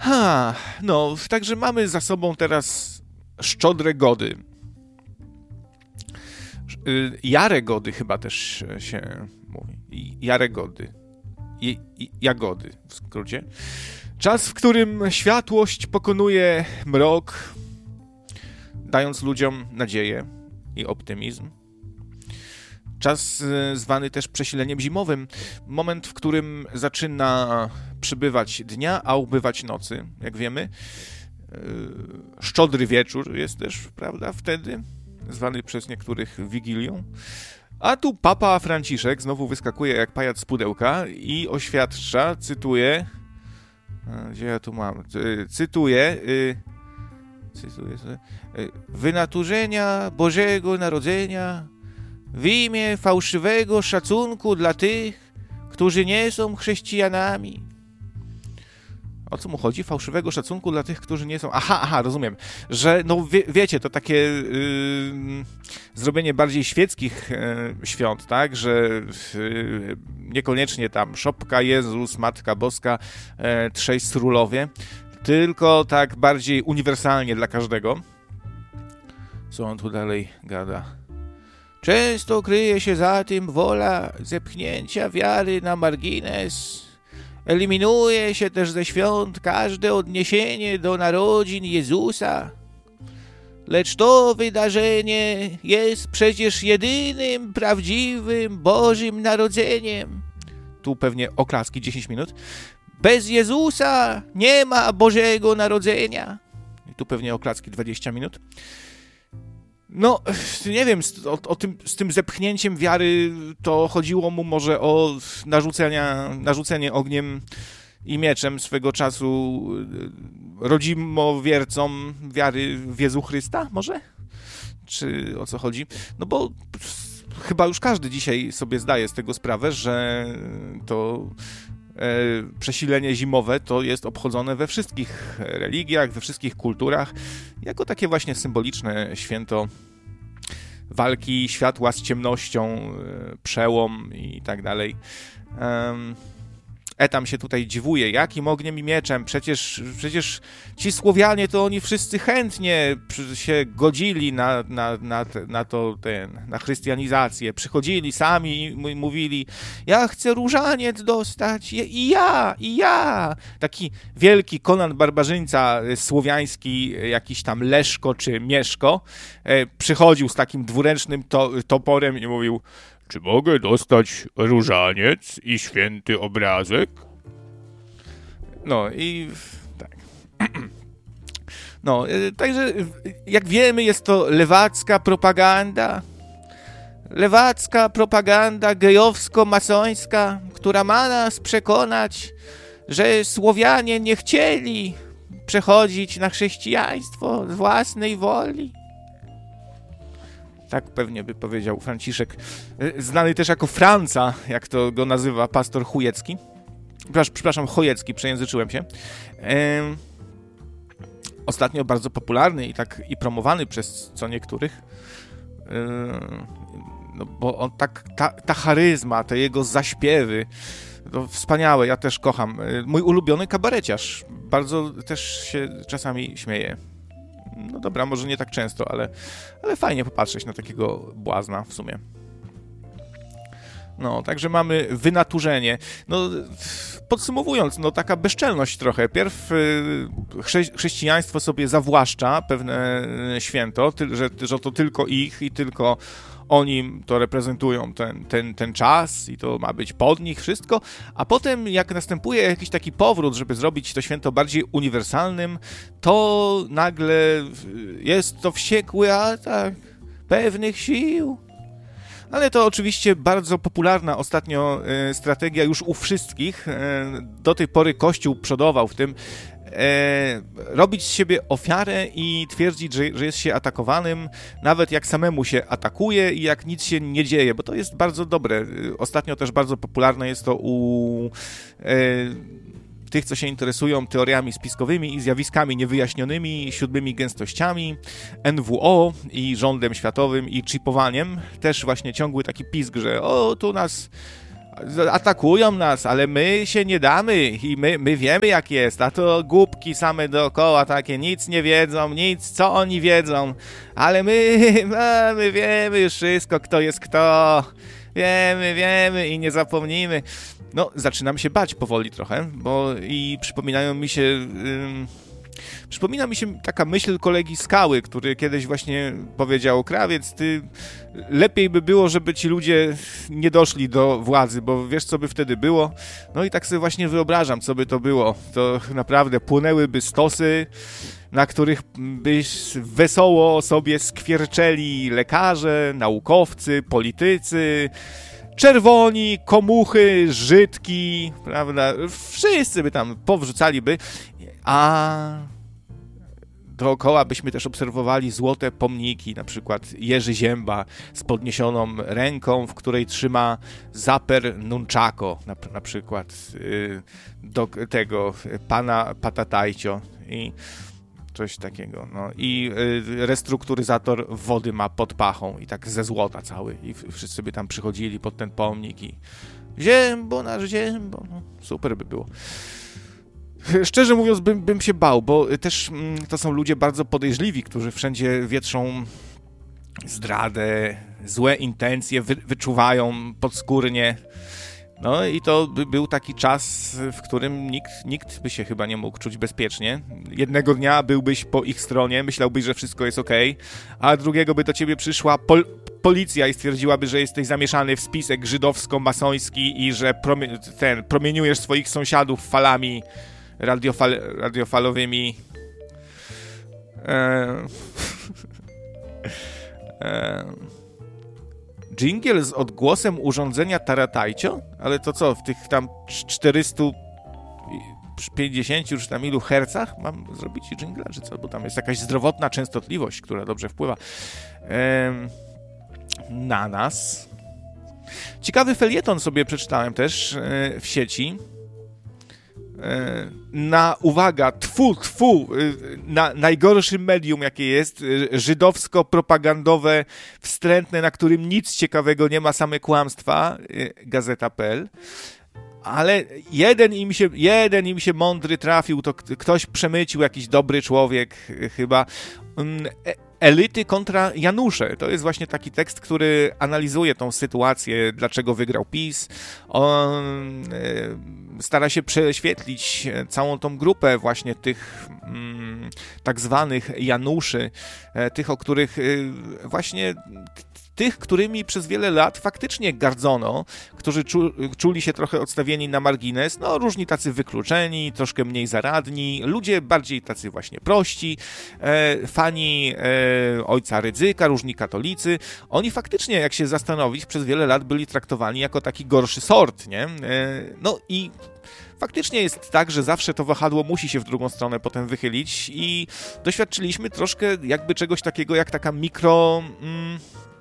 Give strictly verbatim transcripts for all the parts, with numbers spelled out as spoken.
Ha, no, także mamy za sobą teraz Szczodre Gody. Jaregody chyba też się mówi. Jaregody. I, i, jagody w skrócie. Czas, w którym światłość pokonuje mrok, dając ludziom nadzieję i optymizm. Czas zwany też przesileniem zimowym. Moment, w którym zaczyna przybywać dnia, a ubywać nocy, jak wiemy. Szczodry wieczór jest też, prawda, wtedy, zwany przez niektórych Wigilią. A tu papa Franciszek znowu wyskakuje jak pajac z pudełka i oświadcza, cytuję, gdzie ja tu mam, cytuję, cytuję, wynaturzenia Bożego Narodzenia w imię fałszywego szacunku dla tych, którzy nie są chrześcijanami. O co mu chodzi? Fałszywego szacunku dla tych, którzy nie są... Aha, aha, rozumiem, że no wie, wiecie, to takie yy, zrobienie bardziej świeckich yy, świąt, tak, że yy, niekoniecznie tam szopka, Jezus, Matka Boska, yy, trzej srólowie, tylko tak bardziej uniwersalnie dla każdego. Co on tu dalej gada? Często kryje się za tym wola zepchnięcia wiary na margines. Eliminuje się też ze świąt każde odniesienie do narodzin Jezusa. Lecz to wydarzenie jest przecież jedynym prawdziwym Bożym Narodzeniem. Tu pewnie oklaski dziesięć minut. Bez Jezusa nie ma Bożego Narodzenia. I tu pewnie oklaski dwadzieścia minut. No, nie wiem, o, o tym, z tym zepchnięciem wiary to chodziło mu może o narzucenia, narzucenie ogniem i mieczem swego czasu rodzimowiercom wiary w Jezu Chrysta, może? Czy o co chodzi? No bo chyba już każdy dzisiaj sobie zdaje z tego sprawę, że to e, przesilenie zimowe to jest obchodzone we wszystkich religiach, we wszystkich kulturach, jako takie właśnie symboliczne święto walki światła z ciemnością, przełom i tak dalej. Etam się tutaj dziwuje, jakim ogniem i mieczem, przecież, przecież ci Słowianie to oni wszyscy chętnie się godzili na, na, na, na to, ten, na chrystianizację, przychodzili sami i mówili, ja chcę różaniec dostać i ja, i ja. Taki wielki Konan Barbarzyńca słowiański, jakiś tam Leszko czy Mieszko, przychodził z takim dwuręcznym to, toporem i mówił, czy mogę dostać różaniec i święty obrazek? No i tak. No, także jak wiemy, jest to lewacka propaganda. Lewacka propaganda gejowsko-masońska, która ma nas przekonać, że Słowianie nie chcieli przechodzić na chrześcijaństwo z własnej woli. Tak pewnie by powiedział Franciszek, znany też jako Franca, jak to go nazywa pastor Chujecki. Przepraszam, Chojecki, przejęzyczyłem się. Ehm, ostatnio bardzo popularny i tak i promowany przez co niektórych. Ehm, no bo on tak, ta, ta charyzma, te jego zaśpiewy, to wspaniałe, ja też kocham. Mój ulubiony kabareciarz, bardzo też się czasami śmieje. No dobra, może nie tak często, ale, ale fajnie popatrzeć na takiego błazna w sumie. No, także mamy wynaturzenie. No, podsumowując, no taka bezczelność trochę. Pierw chrze- chrześcijaństwo sobie zawłaszcza pewne święto, ty- że, że to tylko ich i tylko oni to reprezentują ten, ten, ten czas i to ma być pod nich wszystko, a potem jak następuje jakiś taki powrót, żeby zrobić to święto bardziej uniwersalnym, to nagle jest to wściekły atak pewnych sił. Ale to oczywiście bardzo popularna ostatnio e, strategia już u wszystkich. E, do tej pory Kościół przodował w tym, e, robić z siebie ofiarę i twierdzić, że, że jest się atakowanym, nawet jak samemu się atakuje i jak nic się nie dzieje, bo to jest bardzo dobre. Ostatnio też bardzo popularne jest to u e, tych, co się interesują teoriami spiskowymi i zjawiskami niewyjaśnionymi, siódmymi gęstościami, N W O i rządem światowym i chipowaniem. Też właśnie ciągły taki pisk, że o, tu nas atakują nas, ale my się nie damy i my, my wiemy jak jest, a to głupki same dookoła takie, nic nie wiedzą, nic, co oni wiedzą, ale my, a, my wiemy już wszystko, kto jest kto, wiemy, wiemy i nie zapomnimy. No, zaczynam się bać powoli trochę, bo i przypominają mi się... Ym, Przypomina mi się taka myśl kolegi Skały, który kiedyś właśnie powiedział: Krawiec, ty lepiej by było, żeby ci ludzie nie doszli do władzy, bo wiesz, co by wtedy było? No i tak sobie właśnie wyobrażam, co by to było. To naprawdę płynęłyby stosy, na których by wesoło sobie skwierczeli lekarze, naukowcy, politycy, czerwoni, komuchy, żydki, prawda? Wszyscy by tam powrzucaliby, a dookoła byśmy też obserwowali złote pomniki, na przykład Jerzy Zięba z podniesioną ręką, w której trzyma zaper nunchako, na, na przykład yy, do tego pana Patatajcio i coś takiego. No. I yy, restrukturyzator wody ma pod pachą i tak ze złota cały i wszyscy by tam przychodzili pod ten pomnik i Ziębo, nasz Ziębo, no, super by było. Szczerze mówiąc, bym, bym się bał, bo też mm, to są ludzie bardzo podejrzliwi, którzy wszędzie wietrzą zdradę, złe intencje, wy, wyczuwają podskórnie. No i to by był taki czas, w którym nikt, nikt by się chyba nie mógł czuć bezpiecznie. Jednego dnia byłbyś po ich stronie, myślałbyś, że wszystko jest okej, a drugiego by do ciebie przyszła pol- policja i stwierdziłaby, że jesteś zamieszany w spisek żydowsko-masoński i że promie- ten, promieniujesz swoich sąsiadów falami Radiofal, radiofalowymi. Eee, eee, dżingiel z odgłosem urządzenia Taratajcio? Ale to co, w tych tam czterysta pięćdziesiąt czy tam ilu hercach mam zrobić dżingla, czy co? Bo tam jest jakaś zdrowotna częstotliwość, która dobrze wpływa eee, na nas. Ciekawy felieton sobie przeczytałem też e, w sieci. Na, uwaga, tfu, tfu, na najgorszym medium, jakie jest, żydowsko-propagandowe, wstrętne, na którym nic ciekawego nie ma, same kłamstwa, gazeta kropka pe el. Ale jeden im się, jeden im się mądry trafił, to ktoś przemycił, jakiś dobry człowiek chyba. Elity kontra Janusze. To jest właśnie taki tekst, który analizuje tą sytuację, dlaczego wygrał PiS. On e, stara się prześwietlić całą tą grupę właśnie tych mm, tak zwanych Januszy, e, tych, o których e, właśnie tych, którymi przez wiele lat faktycznie gardzono, którzy czu, czuli się trochę odstawieni na margines, no różni tacy wykluczeni, troszkę mniej zaradni, ludzie bardziej tacy właśnie prości, e, fani e, ojca Rydzyka, różni katolicy, oni faktycznie, jak się zastanowić, przez wiele lat byli traktowani jako taki gorszy sort, nie? E, no i faktycznie jest tak, że zawsze to wahadło musi się w drugą stronę potem wychylić i doświadczyliśmy troszkę jakby czegoś takiego jak taka mikro... Mm,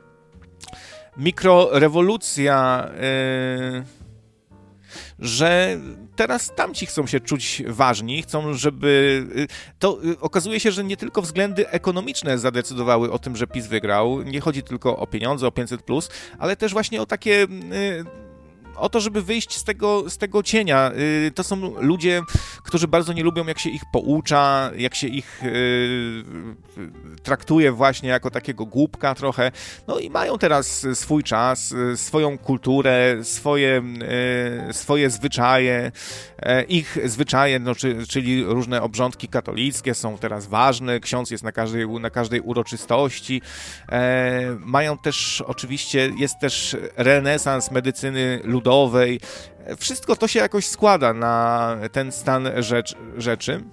mikrorewolucja, yy, że teraz tamci chcą się czuć ważni, chcą, żeby... Yy, to yy, okazuje się, że nie tylko względy ekonomiczne zadecydowały o tym, że PiS wygrał. Nie chodzi tylko o pieniądze, o pięćset plus, ale też właśnie o takie... Yy, o to, żeby wyjść z tego, z tego cienia. Yy, to są ludzie, którzy bardzo nie lubią, jak się ich poucza, jak się ich yy, traktuje właśnie jako takiego głupka trochę. No i mają teraz swój czas, swoją kulturę, swoje, yy, swoje zwyczaje. Yy, ich zwyczaje, no, czy, czyli różne obrządki katolickie są teraz ważne. Ksiądz jest na każdej, na każdej uroczystości. Yy, mają też, oczywiście, jest też renesans medycyny ludowej. Wszystko to się jakoś składa na ten stan rzecz, rzeczy.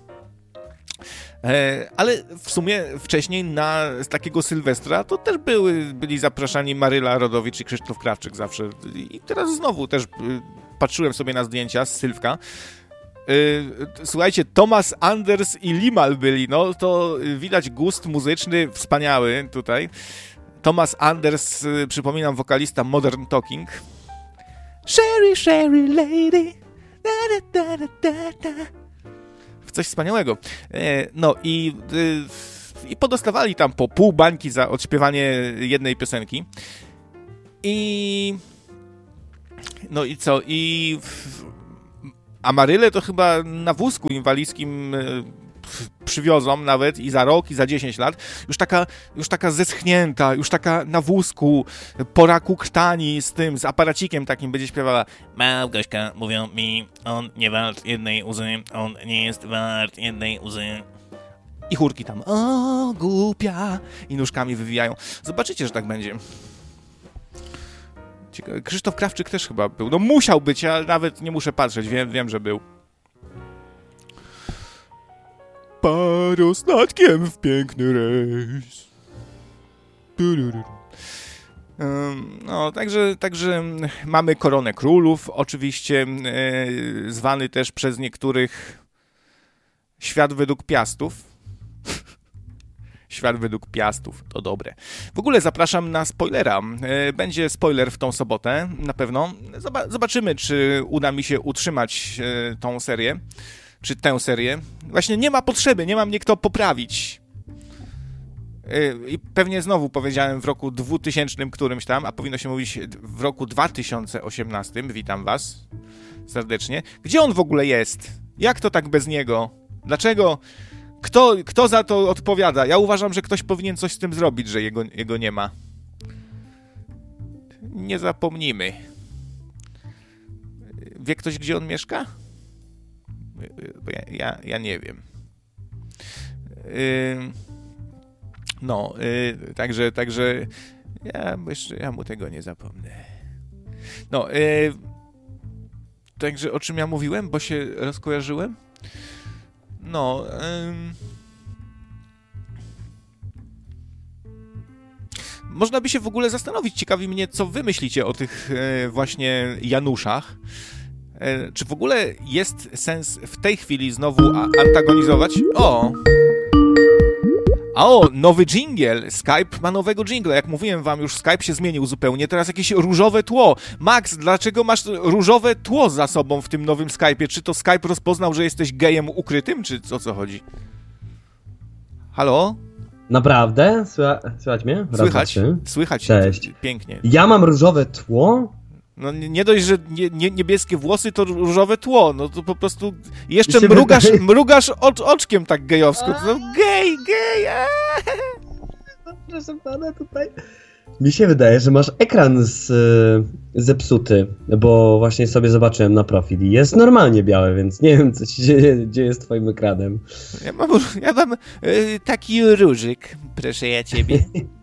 Ale w sumie wcześniej na takiego Sylwestra to też były, byli zapraszani Maryla Rodowicz i Krzysztof Krawczyk zawsze. I teraz znowu też patrzyłem sobie na zdjęcia z Sylwka. Słuchajcie, Thomas Anders i Limal byli, no to widać gust muzyczny wspaniały tutaj. Thomas Anders, przypominam, wokalista Modern Talking. Sherry, Sherry Lady. Da, da, da, da, da. Coś wspaniałego. No i, i podostawali tam po pół bańki za odśpiewanie jednej piosenki. I No i co? I w... Amarylę to chyba na wózku inwalidzkim przywiozą nawet i za rok, i za dziesięć lat. Już taka, już taka zeschnięta, już taka na wózku, po raku krtani z tym, z aparacikiem takim będzie śpiewała: Małgośka, mówią mi, on nie wart jednej łzy, on nie jest wart jednej łzy. I chórki tam: o, głupia, i nóżkami wywijają. Zobaczycie, że tak będzie. Ciekawe. Krzysztof Krawczyk też chyba był. No musiał być, ja nawet nie muszę patrzeć, wiem, wiem, że był. Parostatkiem w piękny rejs. Um, no, także, także mamy Koronę Królów, oczywiście e, zwany też przez niektórych Świat według Piastów. Świat według Piastów, to dobre. W ogóle zapraszam na spoilera. Będzie spoiler w tą sobotę, na pewno. Zobaczymy, czy uda mi się utrzymać tą serię, czy tę serię. Właśnie nie ma potrzeby, nie ma mnie kto poprawić. I pewnie znowu powiedziałem w roku dwutysięcznym którymś tam, a powinno się mówić w roku dwa tysiące osiemnastym. Witam was serdecznie. Gdzie on w ogóle jest? Jak to tak bez niego? Dlaczego? Kto, kto za to odpowiada? Ja uważam, że ktoś powinien coś z tym zrobić, że jego, jego nie ma. Nie zapomnimy. Wie ktoś, gdzie on mieszka? Bo ja, ja, ja nie wiem. Yy, no, yy, także, także ja, jeszcze, ja mu tego nie zapomnę. No, yy, także o czym ja mówiłem, bo się rozkojarzyłem? No, ym... można by się w ogóle zastanowić, ciekawi mnie, co wy myślicie o tych e, właśnie Januszach. E, czy w ogóle jest sens w tej chwili znowu a- antagonizować? O! A o, nowy dżingiel. Skype ma nowego dżingla. Jak mówiłem wam, już Skype się zmienił zupełnie. Teraz jakieś różowe tło. Max, dlaczego masz różowe tło za sobą w tym nowym Skype'ie? Czy to Skype rozpoznał, że jesteś gejem ukrytym, czy o co chodzi? Halo? Naprawdę? Słycha- słychać mnie? Raz, Słychać, dwa, trzy. słychać. Cześć. Pięknie. Ja mam różowe tło? No nie dość, że nie, nie, niebieskie włosy, to różowe tło. No to po prostu jeszcze Mi się mrugasz, wydaje- mrugasz ocz, oczkiem tak gejowsko. To no, gej, gej, aaa. Proszę pana, tutaj... Mi się wydaje, że masz ekran z, y, zepsuty, bo właśnie sobie zobaczyłem na profil i jest normalnie białe, więc nie wiem, co się dzieje, dzieje z twoim ekranem. Ja mam, ja mam y, taki różyk, proszę ja ciebie.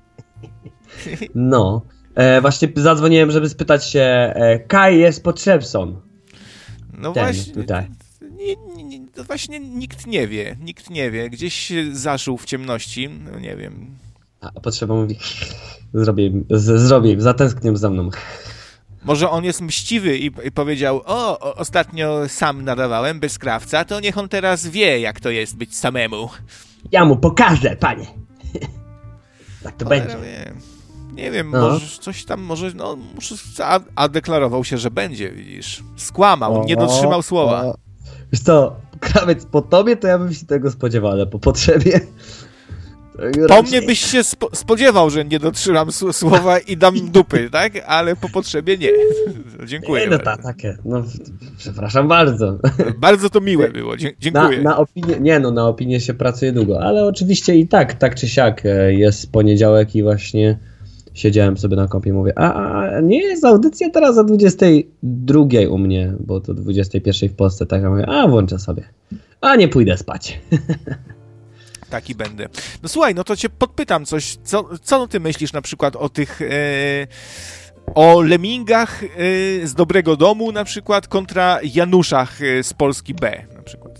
No. E, właśnie zadzwoniłem, żeby spytać się, e, Kai jest potrzebson. No Ten, właśnie. tutaj. Nie, nie, nie, to właśnie nikt nie wie, nikt nie wie. Gdzieś się zaszył w ciemności, no nie wiem. A potrzeba mówi, zrobię im, z, zrobię im, zatęsknię za mną. Może on jest mściwy i, i powiedział: o, o, ostatnio sam nadawałem bez krawca, to niech on teraz wie, jak to jest być samemu. Ja mu pokażę, panie. Tak to Cholera, będzie. wie. Nie wiem, No. może coś tam, może, no, muszę, a, a deklarował się, że będzie, widzisz. Skłamał, nie dotrzymał słowa. O. Wiesz co, krawiec po tobie to ja bym się tego spodziewał, ale po potrzebie... to Po raczej- mnie byś się spo, spodziewał, że nie dotrzymam s- słowa i dam dupy, tak? Ale po potrzebie nie. Dziękuję. Nie, no ta, takie, no przepraszam bardzo. Bardzo to miłe było, Dzie- Na, dziękuję. na opinię, nie no, na opinię się pracuje długo, ale oczywiście i tak, tak czy siak, e, jest poniedziałek i właśnie siedziałem sobie na kompie i mówię, a, a nie jest audycja teraz o dwudziestej drugiej u mnie, bo to dwudziestej pierwszej w Polsce, tak, ja mówię, a włączę sobie, a nie pójdę spać. Taki będę. No słuchaj, no to cię podpytam coś. Co, co ty myślisz na przykład o tych... E, o lemmingach e, z Dobrego Domu na przykład kontra Januszach e, z Polski B na przykład?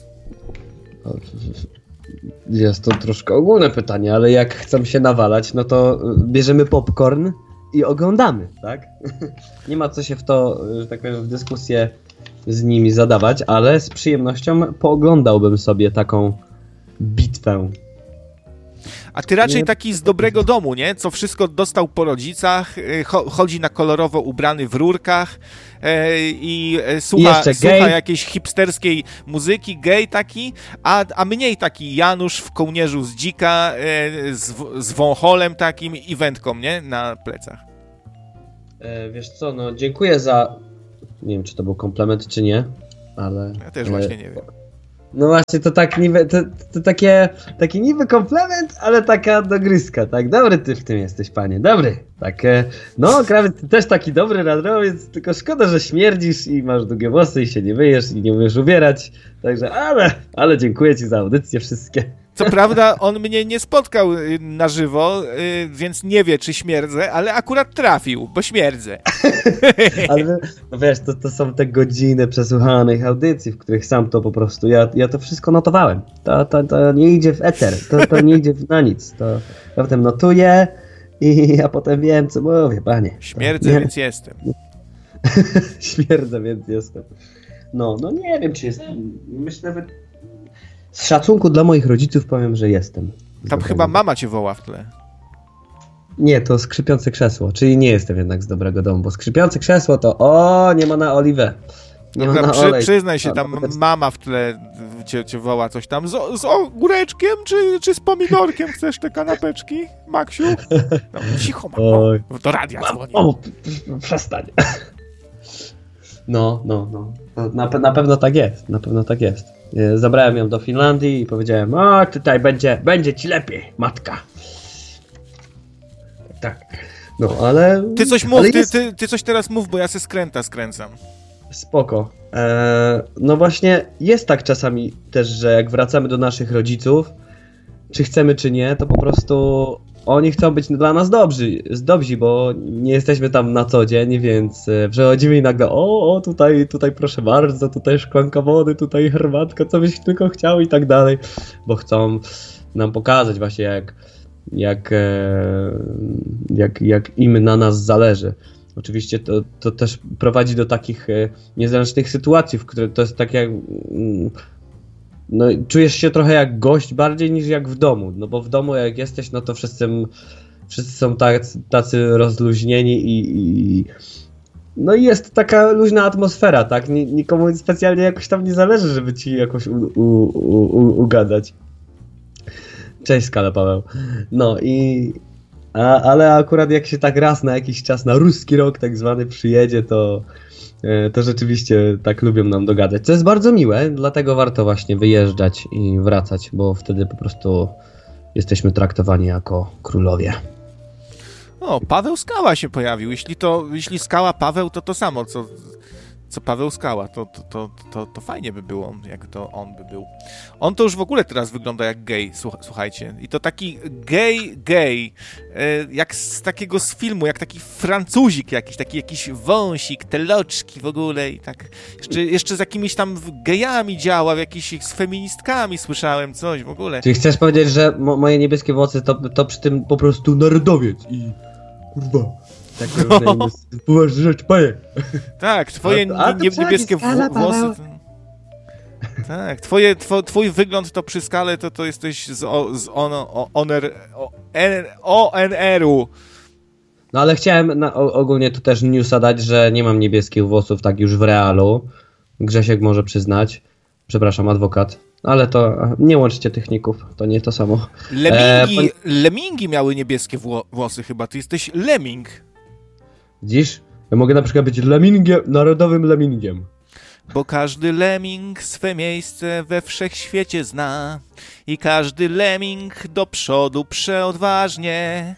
Jest to troszkę ogólne pytanie, ale jak chcą się nawalać, no to bierzemy popcorn i oglądamy, tak? Nie ma co się w to, że tak powiem, w dyskusję z nimi zadawać, ale z przyjemnością pooglądałbym sobie taką bitwę. A ty raczej Nie. taki z Dobrego Domu, nie? Co wszystko dostał po rodzicach, e, cho, chodzi na kolorowo ubrany w rurkach e, i e, słucha, jeszcze słucha gej. jakiejś hipsterskiej muzyki, gej taki, a, a mniej taki Janusz w kołnierzu z dzika, e, z, w- z wącholem takim i wędką, nie? Na plecach. E, wiesz co, no dziękuję za Nie wiem, czy to był komplement, czy nie, ale... Ja też właśnie nie wiem. No właśnie, to tak niby, to, to takie, taki niby komplement, ale taka dogryzka, tak? Dobry ty w tym jesteś, panie, dobry. Tak, e, no, krawiec, ty też taki dobry radrowiec, tylko szkoda, że śmierdzisz i masz długie włosy i się nie myjesz i nie umiesz ubierać. Także, ale, ale dziękuję ci za audycje wszystkie. Co prawda on mnie nie spotkał na żywo, więc nie wie, czy śmierdzę, ale akurat trafił, bo śmierdzę. Ale no wiesz, to, to są te godziny przesłuchanych audycji, w których sam to po prostu, ja, ja to wszystko notowałem. To, to, to nie idzie w eter, to, to nie idzie na nic. To ja potem notuję i ja potem wiem, co mówię, panie. Śmierdzę, nie. więc jestem. Śmierdzę, więc jestem. No, no nie wiem, czy jestem. Myślę nawet... Z szacunku dla moich rodziców powiem, że jestem. Tam chyba mama cię woła w tle. Nie, to skrzypiące krzesło, czyli nie jestem jednak z dobrego domu, bo skrzypiące krzesło to o, nie ma na oliwę. Nie Dobra, ma na przy, olej. przyznaj się, No, tam no, to... mama w tle cię, cię woła coś tam. Z, z ogóreczkiem czy, czy z pomidorkiem chcesz te kanapeczki, Maksiu? No, cicho, mamo, Oj. do radia dzwoni. O, przestań. No, no, no. Na, na pewno tak jest, na pewno tak jest. Zabrałem ją do Finlandii i powiedziałem, o, tutaj będzie, będzie ci lepiej, matka. Tak, no, ale... Ty coś mów, ty, jest... ty, ty coś teraz mów, bo ja se skręta skręcam. Spoko. Eee, no właśnie, jest tak czasami też, że jak wracamy do naszych rodziców, czy chcemy, czy nie, to po prostu oni chcą być dla nas dobrzy, dobrzy, bo nie jesteśmy tam na co dzień, więc przechodzimy i nagle o, o tutaj, tutaj proszę bardzo, tutaj szklanka wody, tutaj herbatka, co byś tylko chciał i tak dalej, bo chcą nam pokazać właśnie jak, jak, jak, jak im na nas zależy. Oczywiście to, to też prowadzi do takich niezręcznych sytuacji, w których to jest tak jak... No, czujesz się trochę jak gość bardziej niż jak w domu, no bo w domu jak jesteś, no to wszyscy, wszyscy są tacy, tacy rozluźnieni i, i no i jest taka luźna atmosfera, tak? Nikomu specjalnie jakoś tam nie zależy, żeby ci jakoś u, u, u, ugadać. Cześć, Skala Paweł. No i... A, ale akurat jak się tak raz na jakiś czas, na ruski rok tak zwany przyjedzie, to... to rzeczywiście tak lubią nam dogadać. Co jest bardzo miłe, dlatego warto właśnie wyjeżdżać i wracać, bo wtedy po prostu jesteśmy traktowani jako królowie. O, Paweł Skała się pojawił. Jeśli to, jeśli Skała Paweł, to to samo, co, co Paweł Skała. To, to, to, to, to fajnie by było, jak to on by był. On to już w ogóle teraz wygląda jak gej, słuchajcie. I to taki gej, gej, jak z takiego z filmu, jak taki Francuzik jakiś, taki jakiś wąsik, te loczki w ogóle i tak. Jeszcze, jeszcze z jakimiś tam gejami działa, jakiś z feministkami słyszałem coś w ogóle. Czyli chcesz powiedzieć, że mo- moje niebieskie włosy to, to przy tym po prostu narodowiec i kurwa. Tak, no. Poważna rzecz, panie. Tak, twoje a, a nie, niebieskie w, włosy... Tak, twoje, two, twój wygląd to przy Skale to, to jesteś z, o, z ono, oner, o, en, O N R-u. No ale chciałem na, o, ogólnie tu też newsa dać, że nie mam niebieskich włosów tak już w realu. Grzesiek może przyznać. Przepraszam, adwokat. Ale to nie łączcie techników, to nie to samo. Lemingi, e, pan... lemingi miały niebieskie wło- włosy chyba, ty jesteś lemming. Widzisz? Ja mogę na przykład być lemingiem, narodowym lemingiem. Bo każdy lemming swe miejsce we wszechświecie zna i każdy lemming do przodu przeodważnie.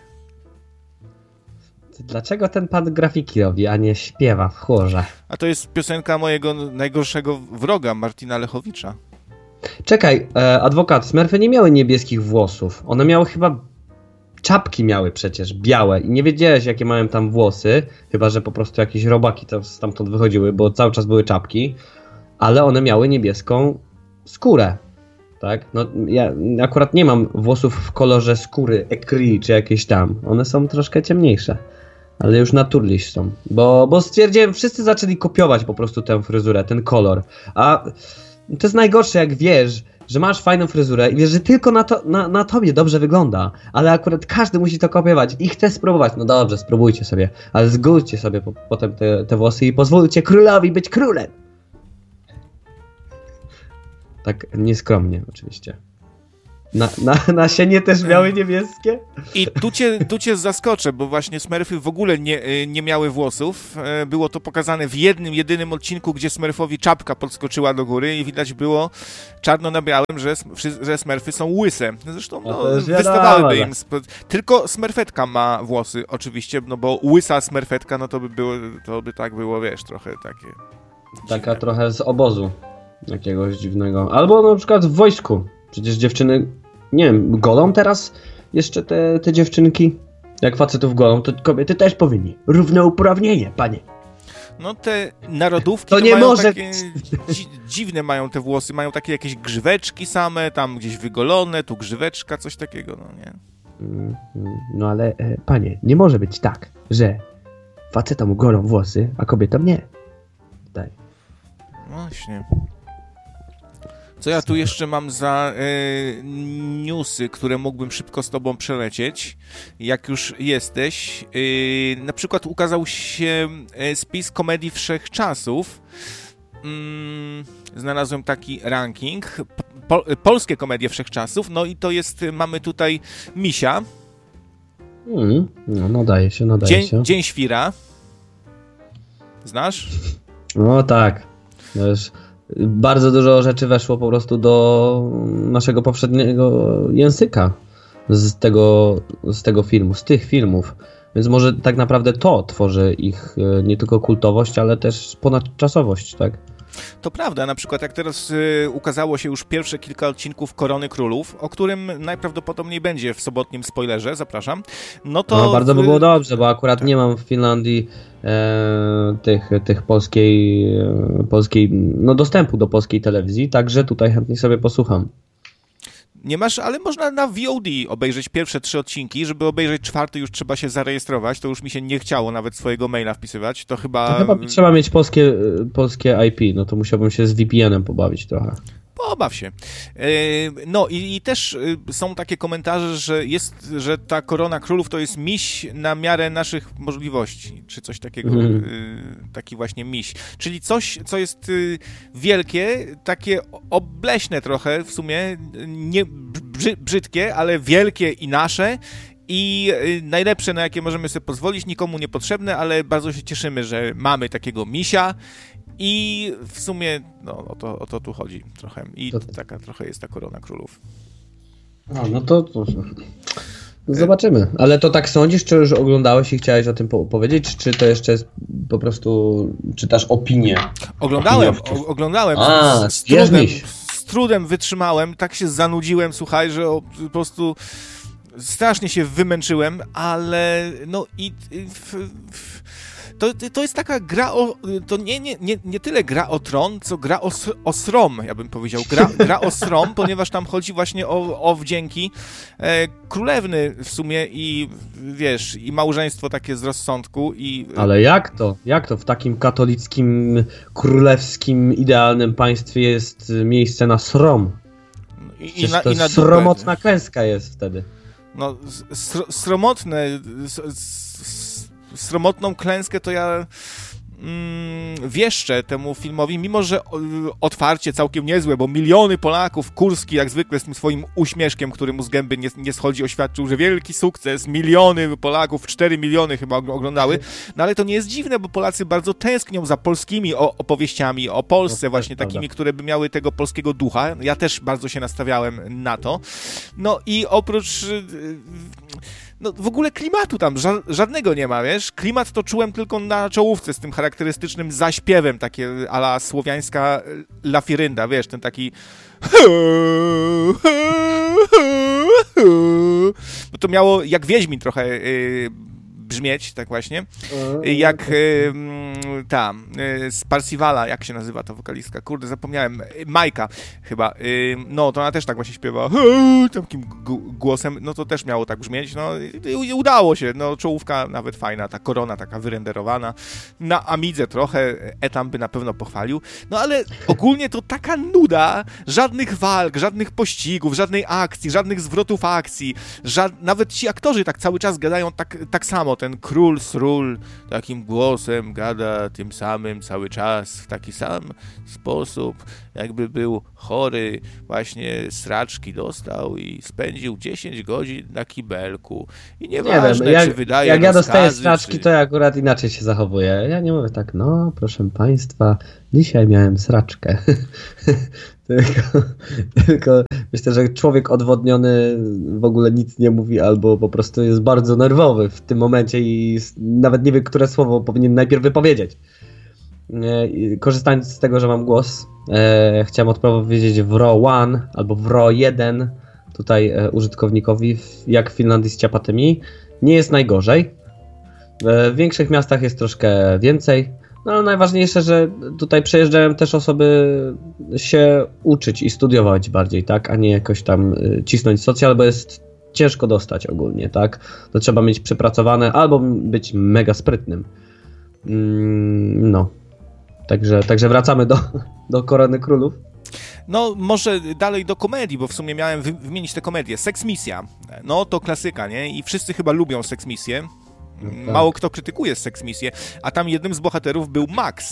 Dlaczego ten pan grafiki robi, a nie śpiewa w chórze? A to jest piosenka mojego najgorszego wroga, Martina Lechowicza. Czekaj, e, adwokat, Smurfy nie miały niebieskich włosów. One miały chyba... Czapki miały przecież, białe i nie wiedziałeś jakie mają tam włosy, chyba że po prostu jakieś robaki tam stamtąd wychodziły, bo cały czas były czapki, ale one miały niebieską skórę, tak? No ja akurat nie mam włosów w kolorze skóry ecri czy jakieś tam, one są troszkę ciemniejsze, ale już naturliś są, bo, bo stwierdziłem, wszyscy zaczęli kopiować po prostu tę fryzurę, ten kolor, a to jest najgorsze jak wiesz, że masz fajną fryzurę i wiesz, że tylko na, to, na, na tobie dobrze wygląda, ale akurat każdy musi to kopiować i chce spróbować. No dobrze, spróbujcie sobie, ale zgódźcie sobie po, potem te, te włosy i pozwólcie królowi być królem. Tak nieskromnie oczywiście. Na, na, nasienie też miały niebieskie? I tu cię, tu cię zaskoczę, bo właśnie Smurfy w ogóle nie, nie miały włosów. Było to pokazane w jednym, jedynym odcinku, gdzie Smurfowi czapka podskoczyła do góry i widać było czarno na białym, że, że Smurfy są łyse. Zresztą no, wystawałyby im... Tylko Smurfetka ma włosy oczywiście, no bo łysa Smurfetka, no to by było, to by tak było, wiesz, trochę takie... Taka dziwne. Trochę z obozu jakiegoś dziwnego. Albo na przykład w wojsku. Przecież dziewczyny, nie wiem, golą teraz jeszcze te, te dziewczynki? Jak facetów golą, to kobiety też powinni. Równouprawnienie, panie. No te narodówki to, to nie mają może... takie dzi- dziwne mają te włosy, mają takie jakieś grzyweczki same, tam gdzieś wygolone, tu grzyweczka, coś takiego, no nie? No ale, e, panie, nie może być tak, że facetom golą włosy, a kobietom nie. Daj. No właśnie. Co ja tu jeszcze mam za e, newsy, które mógłbym szybko z tobą przelecieć, jak już jesteś. E, na przykład ukazał się spis komedii wszechczasów. Mm, znalazłem taki ranking. Po, polskie komedie wszechczasów. No i to jest, mamy tutaj Misia. Mm, no nadaje się, nadaje Dzień, się. Dzień Świra. Znasz? No tak. Wiesz, bardzo dużo rzeczy weszło po prostu do naszego powszedniego języka z tego, z tego filmu, z tych filmów. Więc może tak naprawdę to tworzy ich nie tylko kultowość, ale też ponadczasowość, tak? To prawda, na przykład jak teraz y, ukazało się już pierwsze kilka odcinków Korony Królów, o którym najprawdopodobniej będzie w sobotnim spoilerze, zapraszam, no to... No, bardzo by było dobrze, bo akurat tak. nie mam w Finlandii e, tych, tych polskiej, e, polskiej, no dostępu do polskiej telewizji, także tutaj chętnie sobie posłucham. Nie masz, ale można na V O D obejrzeć pierwsze trzy odcinki, żeby obejrzeć czwarty już trzeba się zarejestrować, to już mi się nie chciało nawet swojego maila wpisywać, to chyba... To chyba trzeba mieć polskie, polskie I P, no to musiałbym się z V P N-em pobawić trochę. Pobaw się. No i, i też są takie komentarze, że jest, że ta Korona Królów to jest miś na miarę naszych możliwości, czy coś takiego, mm. taki właśnie miś. Czyli coś, co jest wielkie, takie obleśne trochę w sumie, nie brzy, brzydkie, ale wielkie i nasze. I najlepsze, na jakie możemy sobie pozwolić, nikomu niepotrzebne, ale bardzo się cieszymy, że mamy takiego misia. I w sumie no, o, to, o to tu chodzi trochę. I to... taka trochę jest ta Korona Królów. No, no to, to zobaczymy. Ale to tak sądzisz, czy już oglądałeś i chciałeś o tym po- powiedzieć, czy to jeszcze jest po prostu czytasz opinię? Oglądałem, o, oglądałem. A, z, z, trudem, z trudem wytrzymałem, tak się zanudziłem, słuchaj, że o, po prostu strasznie się wymęczyłem, ale no i... i w, w, To, to jest taka gra o... To nie, nie, nie, nie tyle gra o tron, co gra o, o srom, ja bym powiedział. Gra, gra o srom, ponieważ tam chodzi właśnie o, o wdzięki e, królewny w sumie i wiesz, i małżeństwo takie z rozsądku i... Ale jak to? Jak to w takim katolickim, królewskim, idealnym państwie jest miejsce na srom? I, i na, to i na sromotna klęska jest wtedy. No, sr, sromotne... S, s, sromotną klęskę to ja mm, wieszczę temu filmowi, mimo że otwarcie całkiem niezłe, bo miliony Polaków, Kurski jak zwykle z tym swoim uśmieszkiem, który mu z gęby nie, nie schodzi, oświadczył, że wielki sukces, miliony Polaków, cztery miliony chyba oglądały, no ale to nie jest dziwne, bo Polacy bardzo tęsknią za polskimi opowieściami o Polsce, no, właśnie takimi, które by miały tego polskiego ducha. Ja też bardzo się nastawiałem na to. No i oprócz... No w ogóle klimatu tam ża- żadnego nie ma, wiesz? Klimat to czułem tylko na czołówce z tym charakterystycznym zaśpiewem, takie a la słowiańska lafirynda, wiesz, ten taki... No to miało jak Wiedźmin trochę yy, brzmieć, tak właśnie. Jak yy, ta yy, z Parsivala, jak się nazywa ta wokalistka? Kurde, zapomniałem. Majka chyba. Yy, no, to ona też tak właśnie śpiewa takim g- głosem. No to też miało tak brzmieć. No i, i udało się. No czołówka nawet fajna, ta korona taka wyrenderowana. Na Amidze trochę, Etam by na pewno pochwalił. No ale ogólnie to taka nuda. Żadnych walk, żadnych pościgów, żadnej akcji, żadnych zwrotów akcji. Żad... Nawet ci aktorzy tak cały czas gadają tak, tak samo. ten król Sról takim głosem gada tym samym cały czas, w taki sam sposób, jakby był chory, właśnie sraczki dostał i spędził dziesięć godzin na kibelku. I nieważne, nie wiem, jak, czy wydaje jak ja rozkazy, dostaję sraczki, czy... to ja akurat inaczej się zachowuję. Ja nie mówię tak, no proszę państwa, dzisiaj miałem sraczkę. tylko, tylko myślę, że człowiek odwodniony w ogóle nic nie mówi albo po prostu jest bardzo nerwowy w tym momencie i nawet nie wie, które słowo powinien najpierw wypowiedzieć. Korzystając z tego, że mam głos, e, chciałem odpowiedzieć w R O jeden albo w R O jeden tutaj e, użytkownikowi, jak w Finlandii z ciapatemi. Nie jest najgorzej. W większych miastach jest troszkę więcej. No ale najważniejsze, że tutaj przejeżdżają też osoby się uczyć i studiować bardziej, tak, a nie jakoś tam cisnąć socjal, bo jest ciężko dostać ogólnie, tak. To trzeba mieć przepracowane albo być mega sprytnym. No. Także, także wracamy do, do Korony Królów. No, może dalej do komedii, bo w sumie miałem wymienić tę komedię. Seksmisja. No, to klasyka, nie? I wszyscy chyba lubią seksmisję. No tak. Mało kto krytykuje seksmisję, a tam jednym z bohaterów był Max.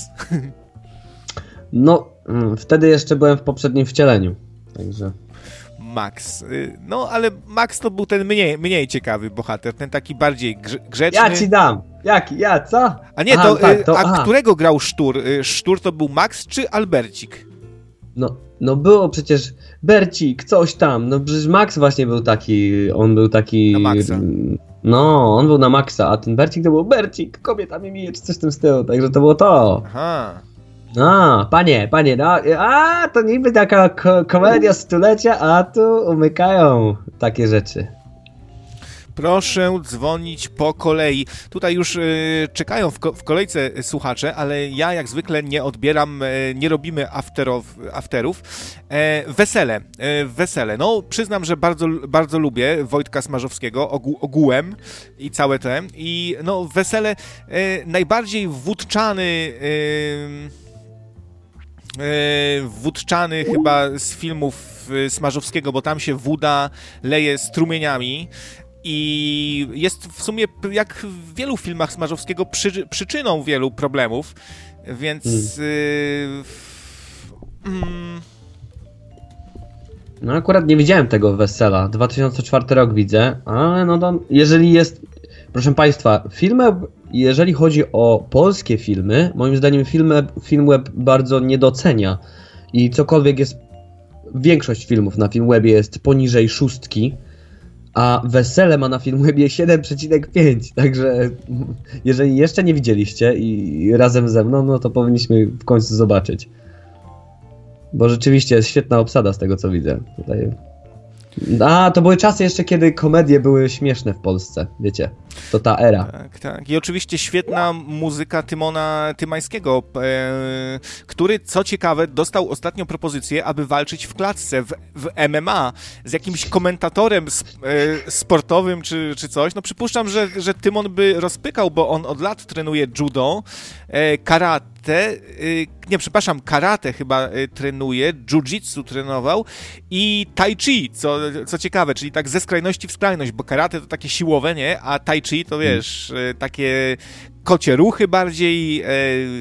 No, wtedy jeszcze byłem w poprzednim wcieleniu, także... Max. No, ale Max to był ten mniej, mniej ciekawy bohater, ten taki bardziej grzeczny. Ja ci dam! Jaki? Ja, co? A nie, aha, to, tak, to... A aha. Którego grał Sztur? Sztur to był Max czy Albercik? No, no było przecież Bercik, coś tam. No przecież Max właśnie był taki, on był taki... Na Maxa. No, on był na Maxa, a ten Bercik to był Bercik, kobieta mi mije, czy coś w tym stylu, także to było to. Aha. A, panie, panie, no, a to niby taka ko- komedia stulecia, a tu umykają takie rzeczy. Proszę dzwonić po kolei. Tutaj już y, czekają w, ko- w kolejce słuchacze, ale ja jak zwykle nie odbieram, y, nie robimy afterow, afterów. E, wesele, e, wesele. No przyznam, że bardzo, bardzo lubię Wojtka Smarzowskiego ogół, ogółem i całe te. I no wesele e, najbardziej wódczany... E, wódczany chyba z filmów Smarzowskiego, bo tam się woda leje strumieniami i jest w sumie, jak w wielu filmach Smarzowskiego, przy, przyczyną wielu problemów, więc hmm. y, mm. No akurat nie widziałem tego Wesela, dwa tysiące czwarty rok widzę, ale no to jeżeli jest, proszę państwa, filmy, jeżeli chodzi o polskie filmy, moim zdaniem filmy, Filmweb bardzo nie docenia i cokolwiek jest, większość filmów na Filmwebie jest poniżej szóstki, a Wesele ma na Filmwebie siedem przecinek pięć, także jeżeli jeszcze nie widzieliście i razem ze mną, no to powinniśmy w końcu zobaczyć. Bo rzeczywiście jest świetna obsada z tego, co widzę tutaj. A, to były czasy jeszcze, kiedy komedie były śmieszne w Polsce, wiecie, to ta era. Tak, tak. I oczywiście świetna muzyka Tymona Tymańskiego, e, który, co ciekawe, dostał ostatnią propozycję, aby walczyć w klatce, w, w M M A, z jakimś komentatorem sp, e, sportowym czy, czy coś. No przypuszczam, że, że Tymon by rozpykał, bo on od lat trenuje judo, e, karate, nie, przepraszam, karate chyba trenuje, jiu-jitsu trenował i tai chi, co, co ciekawe, czyli tak ze skrajności w skrajność, bo karate to takie siłowe, nie? A tai chi to wiesz, takie kocie ruchy bardziej, e,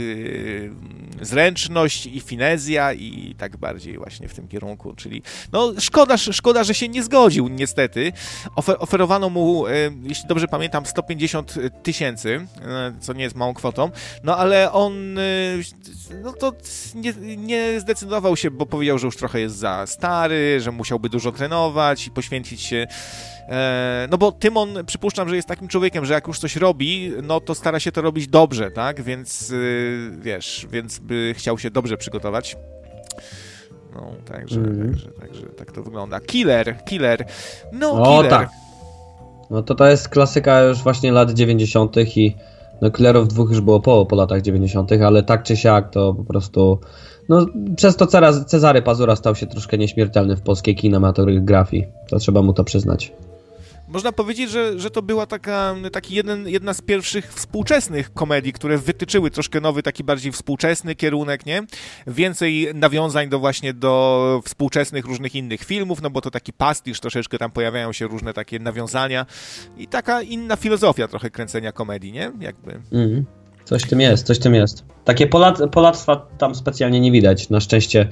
zręczność i finezja i tak bardziej właśnie w tym kierunku, czyli no szkoda, szkoda, że się nie zgodził niestety. Ofer, oferowano mu, e, jeśli dobrze pamiętam, sto pięćdziesiąt tysięcy, e, co nie jest małą kwotą, no ale on e, no to nie, nie zdecydował się, bo powiedział, że już trochę jest za stary, że musiałby dużo trenować i poświęcić się. No bo Tymon, przypuszczam, że jest takim człowiekiem, że jak już coś robi, no to stara się to robić dobrze, tak? Więc wiesz, więc by chciał się dobrze przygotować. No, także, mm. także, także tak to wygląda. Killer, Killer. No, o, Killer. Tak. No to to jest klasyka już właśnie lat dziewięćdziesiątych i no Killerów dwóch już było po, po latach dziewięćdziesiątych, ale tak czy siak to po prostu... No, przez to Cezary Pazura stał się troszkę nieśmiertelny w polskiej kinematografii. To trzeba mu to przyznać. Można powiedzieć, że, że to była taka, taki jeden, jedna z pierwszych współczesnych komedii, które wytyczyły troszkę nowy, taki bardziej współczesny kierunek, nie? Więcej nawiązań do właśnie do współczesnych różnych innych filmów, no bo to taki pastisz, troszeczkę tam pojawiają się różne takie nawiązania i taka inna filozofia trochę kręcenia komedii, nie? Jakby. Mm. Coś w tym jest, coś w tym jest. Takie pola- polactwa tam specjalnie nie widać. Na szczęście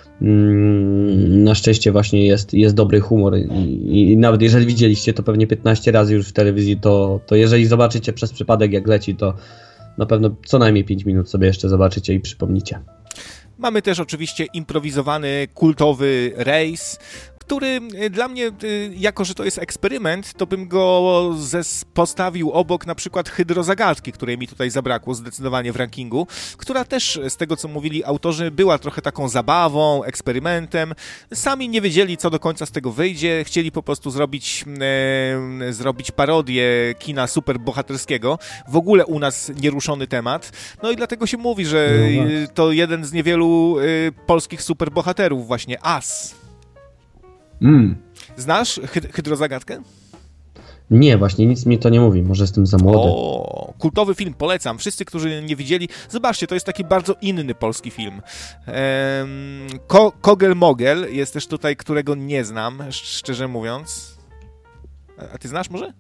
mm, na szczęście właśnie jest, jest dobry humor I, i nawet jeżeli widzieliście to pewnie piętnaście razy już w telewizji, to, to jeżeli zobaczycie przez przypadek jak leci, to na pewno co najmniej pięć minut sobie jeszcze zobaczycie i przypomnicie. Mamy też oczywiście improwizowany, kultowy rejs, który dla mnie, jako że to jest eksperyment, to bym go zes- postawił obok na przykład Hydrozagadki, której mi tutaj zabrakło zdecydowanie w rankingu, która też, z tego co mówili autorzy, była trochę taką zabawą, eksperymentem. Sami nie wiedzieli, co do końca z tego wyjdzie. Chcieli po prostu zrobić, e, zrobić parodię kina superbohaterskiego. W ogóle u nas nieruszony temat. No i dlatego się mówi, że no to jeden z niewielu e, polskich superbohaterów, właśnie As. Mm. Znasz hyd- Hydrozagadkę? Nie, właśnie nic mi to nie mówi, może jestem za młody. O, kultowy film, polecam. Wszyscy, którzy nie widzieli, zobaczcie, to jest taki bardzo inny polski film. Ehm, Ko- Kogel-Mogel jest też tutaj, którego nie znam, szczerze mówiąc. A ty znasz może?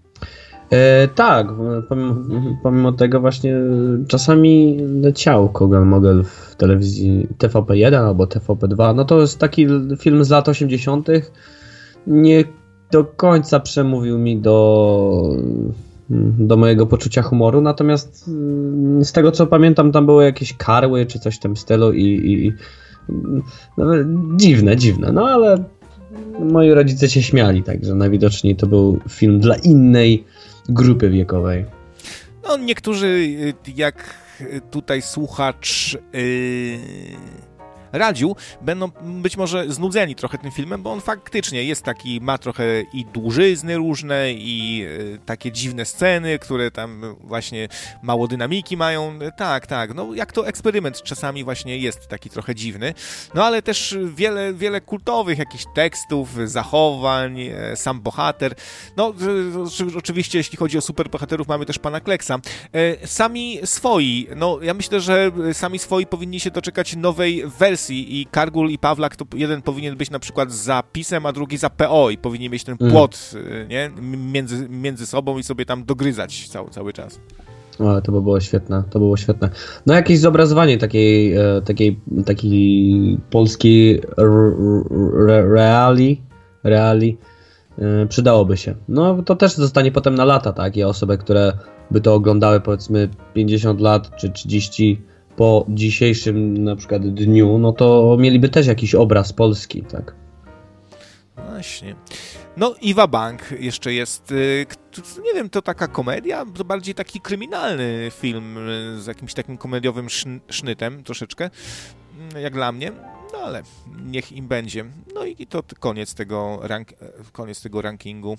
E, tak, pomimo, pomimo tego właśnie czasami leciał Kogel-Mogel w telewizji T V P jeden albo T V P dwa. No to jest taki film z lat osiemdziesiątych. Nie do końca przemówił mi do, do mojego poczucia humoru, natomiast z tego co pamiętam tam były jakieś karły czy coś w tym stylu i, i no, dziwne, dziwne, no ale moi rodzice się śmiali, także najwidoczniej to był film dla innej grupy wiekowej. No niektórzy, jak tutaj słuchacz yy, radził, będą być może znudzeni trochę tym filmem, bo on faktycznie jest taki, ma trochę i dłużyzny różne i yy, takie dziwne sceny, które tam właśnie mało dynamiki mają. Tak, tak, no jak to eksperyment czasami właśnie jest taki trochę dziwny, no ale też wiele, wiele kultowych jakichś tekstów, zachowań, yy, sam bohater. No yy, oczywiście jeśli chodzi o superbohaterów mamy też pana Kleksa. Yy, sami swoi, no ja myślę, że sami swoi powinni się doczekać nowej wersji i Kargul i Pawlak to jeden powinien być na przykład za PiS-em, a drugi za P O i powinien mieć ten płot mm. nie? Między, między sobą i sobie tam dogryzać cały, cały czas. O, to by było świetne, to było świetne. No jakieś zobrazowanie takiej, takiej, takiej polskiej re, reali, reali przydałoby się. No to też zostanie potem na lata, tak? I osoby, które by to oglądały powiedzmy pięćdziesiąt lat czy trzydzieści po dzisiejszym na przykład dniu, no to mieliby też jakiś obraz Polski, tak? Właśnie. No i Wabank jeszcze jest, nie wiem, to taka komedia, to bardziej taki kryminalny film z jakimś takim komediowym sznytem troszeczkę, jak dla mnie, no ale niech im będzie. No i to koniec tego, rank- koniec tego rankingu.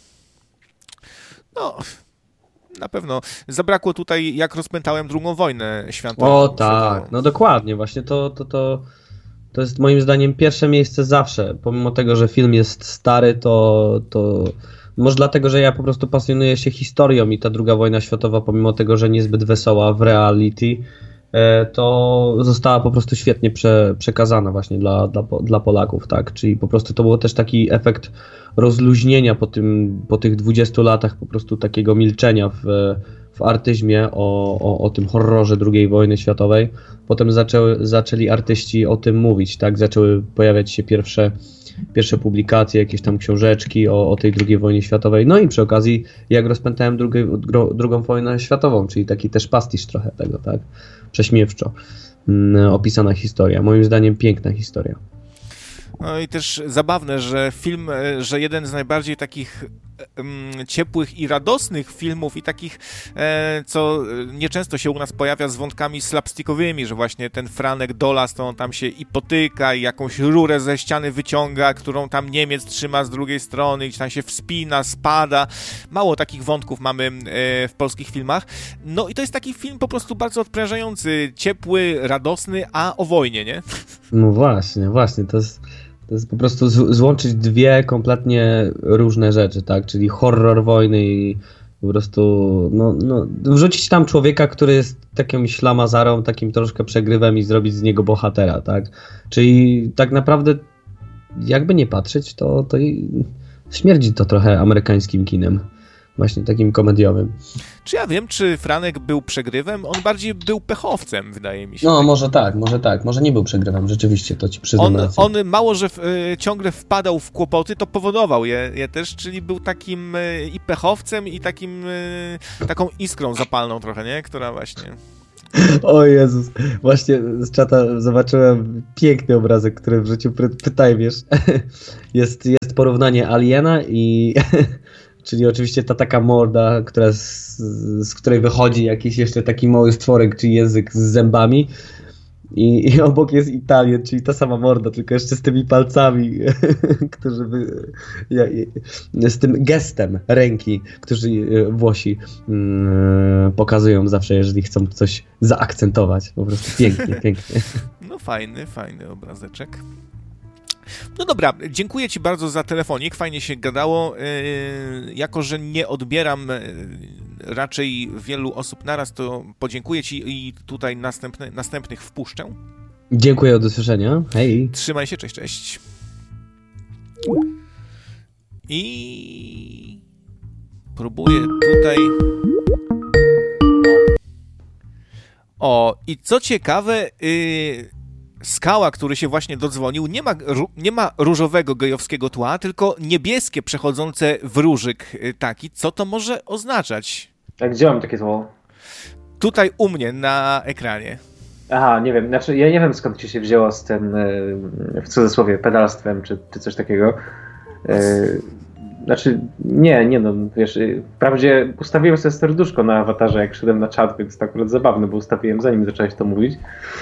No... Na pewno. Zabrakło tutaj, jak rozpętałem drugą wojnę światową. O tak, no dokładnie. Właśnie to, to, to, to jest moim zdaniem pierwsze miejsce zawsze. Pomimo tego, że film jest stary, to, to może dlatego, że ja po prostu pasjonuję się historią i ta druga wojna światowa, pomimo tego, że niezbyt wesoła w reality, to została po prostu świetnie prze, przekazana właśnie dla, dla, dla Polaków, tak? Czyli po prostu to był też taki efekt rozluźnienia po, tym, po tych dwudziestu latach po prostu takiego milczenia w, w artyzmie o, o, o tym horrorze drugiej wojny światowej. Potem zaczęły, zaczęli artyści o tym mówić, tak? Zaczęły pojawiać się pierwsze, pierwsze publikacje, jakieś tam książeczki o, o tej drugiej wojnie światowej. No i przy okazji, jak rozpętałem drugie, dru, drugą wojnę światową, czyli taki też pastisz trochę tego, tak? Prześmiewczo mm, opisana historia. Moim zdaniem piękna historia. No i też zabawne, że film, że jeden z najbardziej takich um, ciepłych i radosnych filmów i takich, e, co nieczęsto się u nas pojawia z wątkami slapstickowymi, że właśnie ten Franek Dolas, to on tam się i potyka i jakąś rurę ze ściany wyciąga, którą tam Niemiec trzyma z drugiej strony, gdzieś tam się wspina, spada. Mało takich wątków mamy e, w polskich filmach. No i to jest taki film po prostu bardzo odprężający, ciepły, radosny, a o wojnie, nie? No właśnie, właśnie, to jest To jest po prostu z- złączyć dwie kompletnie różne rzeczy, tak? Czyli horror wojny i po prostu no, no, wrzucić tam człowieka, który jest takim ślamazarą, takim troszkę przegrywem i zrobić z niego bohatera, tak? Czyli tak naprawdę jakby nie patrzeć, to, to śmierdzi to trochę amerykańskim kinem. Właśnie takim komediowym. Czy ja wiem, czy Franek był przegrywem? On bardziej był pechowcem, wydaje mi się. No, może tak, może tak. Może nie był przegrywem, rzeczywiście, to ci przyznam On, rację. on mało, że w, y, ciągle wpadał w kłopoty, to powodował je, je też, czyli był takim y, i pechowcem, i takim y, taką iskrą zapalną trochę, nie? Która właśnie... O Jezus, właśnie z czata zobaczyłem piękny obrazek, który w życiu py- pytaj, wiesz. Jest, jest porównanie Aliena i... Czyli oczywiście ta taka morda, która z, z której wychodzi jakiś jeszcze taki mały stworek, czy język z zębami. I, I obok jest Italien, czyli ta sama morda, tylko jeszcze z tymi palcami, którzy by, ja, z tym gestem ręki, którzy Włosi mm, pokazują zawsze, jeżeli chcą coś zaakcentować. Po prostu pięknie, pięknie. No fajny, fajny obrazeczek. No dobra, dziękuję Ci bardzo za telefonik, fajnie się gadało. Yy, jako, że nie odbieram yy, raczej wielu osób naraz, to podziękuję Ci i tutaj następny, następnych wpuszczę. Dziękuję, do usłyszenia. Hej. Trzymaj się, cześć, cześć. I próbuję tutaj... O, i co ciekawe... Yy... Skała, który się właśnie dodzwonił, nie ma, nie ma różowego gejowskiego tła, tylko niebieskie przechodzące w różyk taki. Co to może oznaczać? A gdzie mam takie tło? Tutaj u mnie na ekranie. Aha, nie wiem. Znaczy, ja nie wiem, skąd ci się wzięło z tym, w cudzysłowie, pedalstwem, czy, czy coś takiego. Znaczy, nie, nie no, wiesz, wprawdzie ustawiłem sobie serduszko na awatarze, jak szedłem na czat, więc to akurat zabawne, bo ustawiłem, zanim zacząłeś to mówić.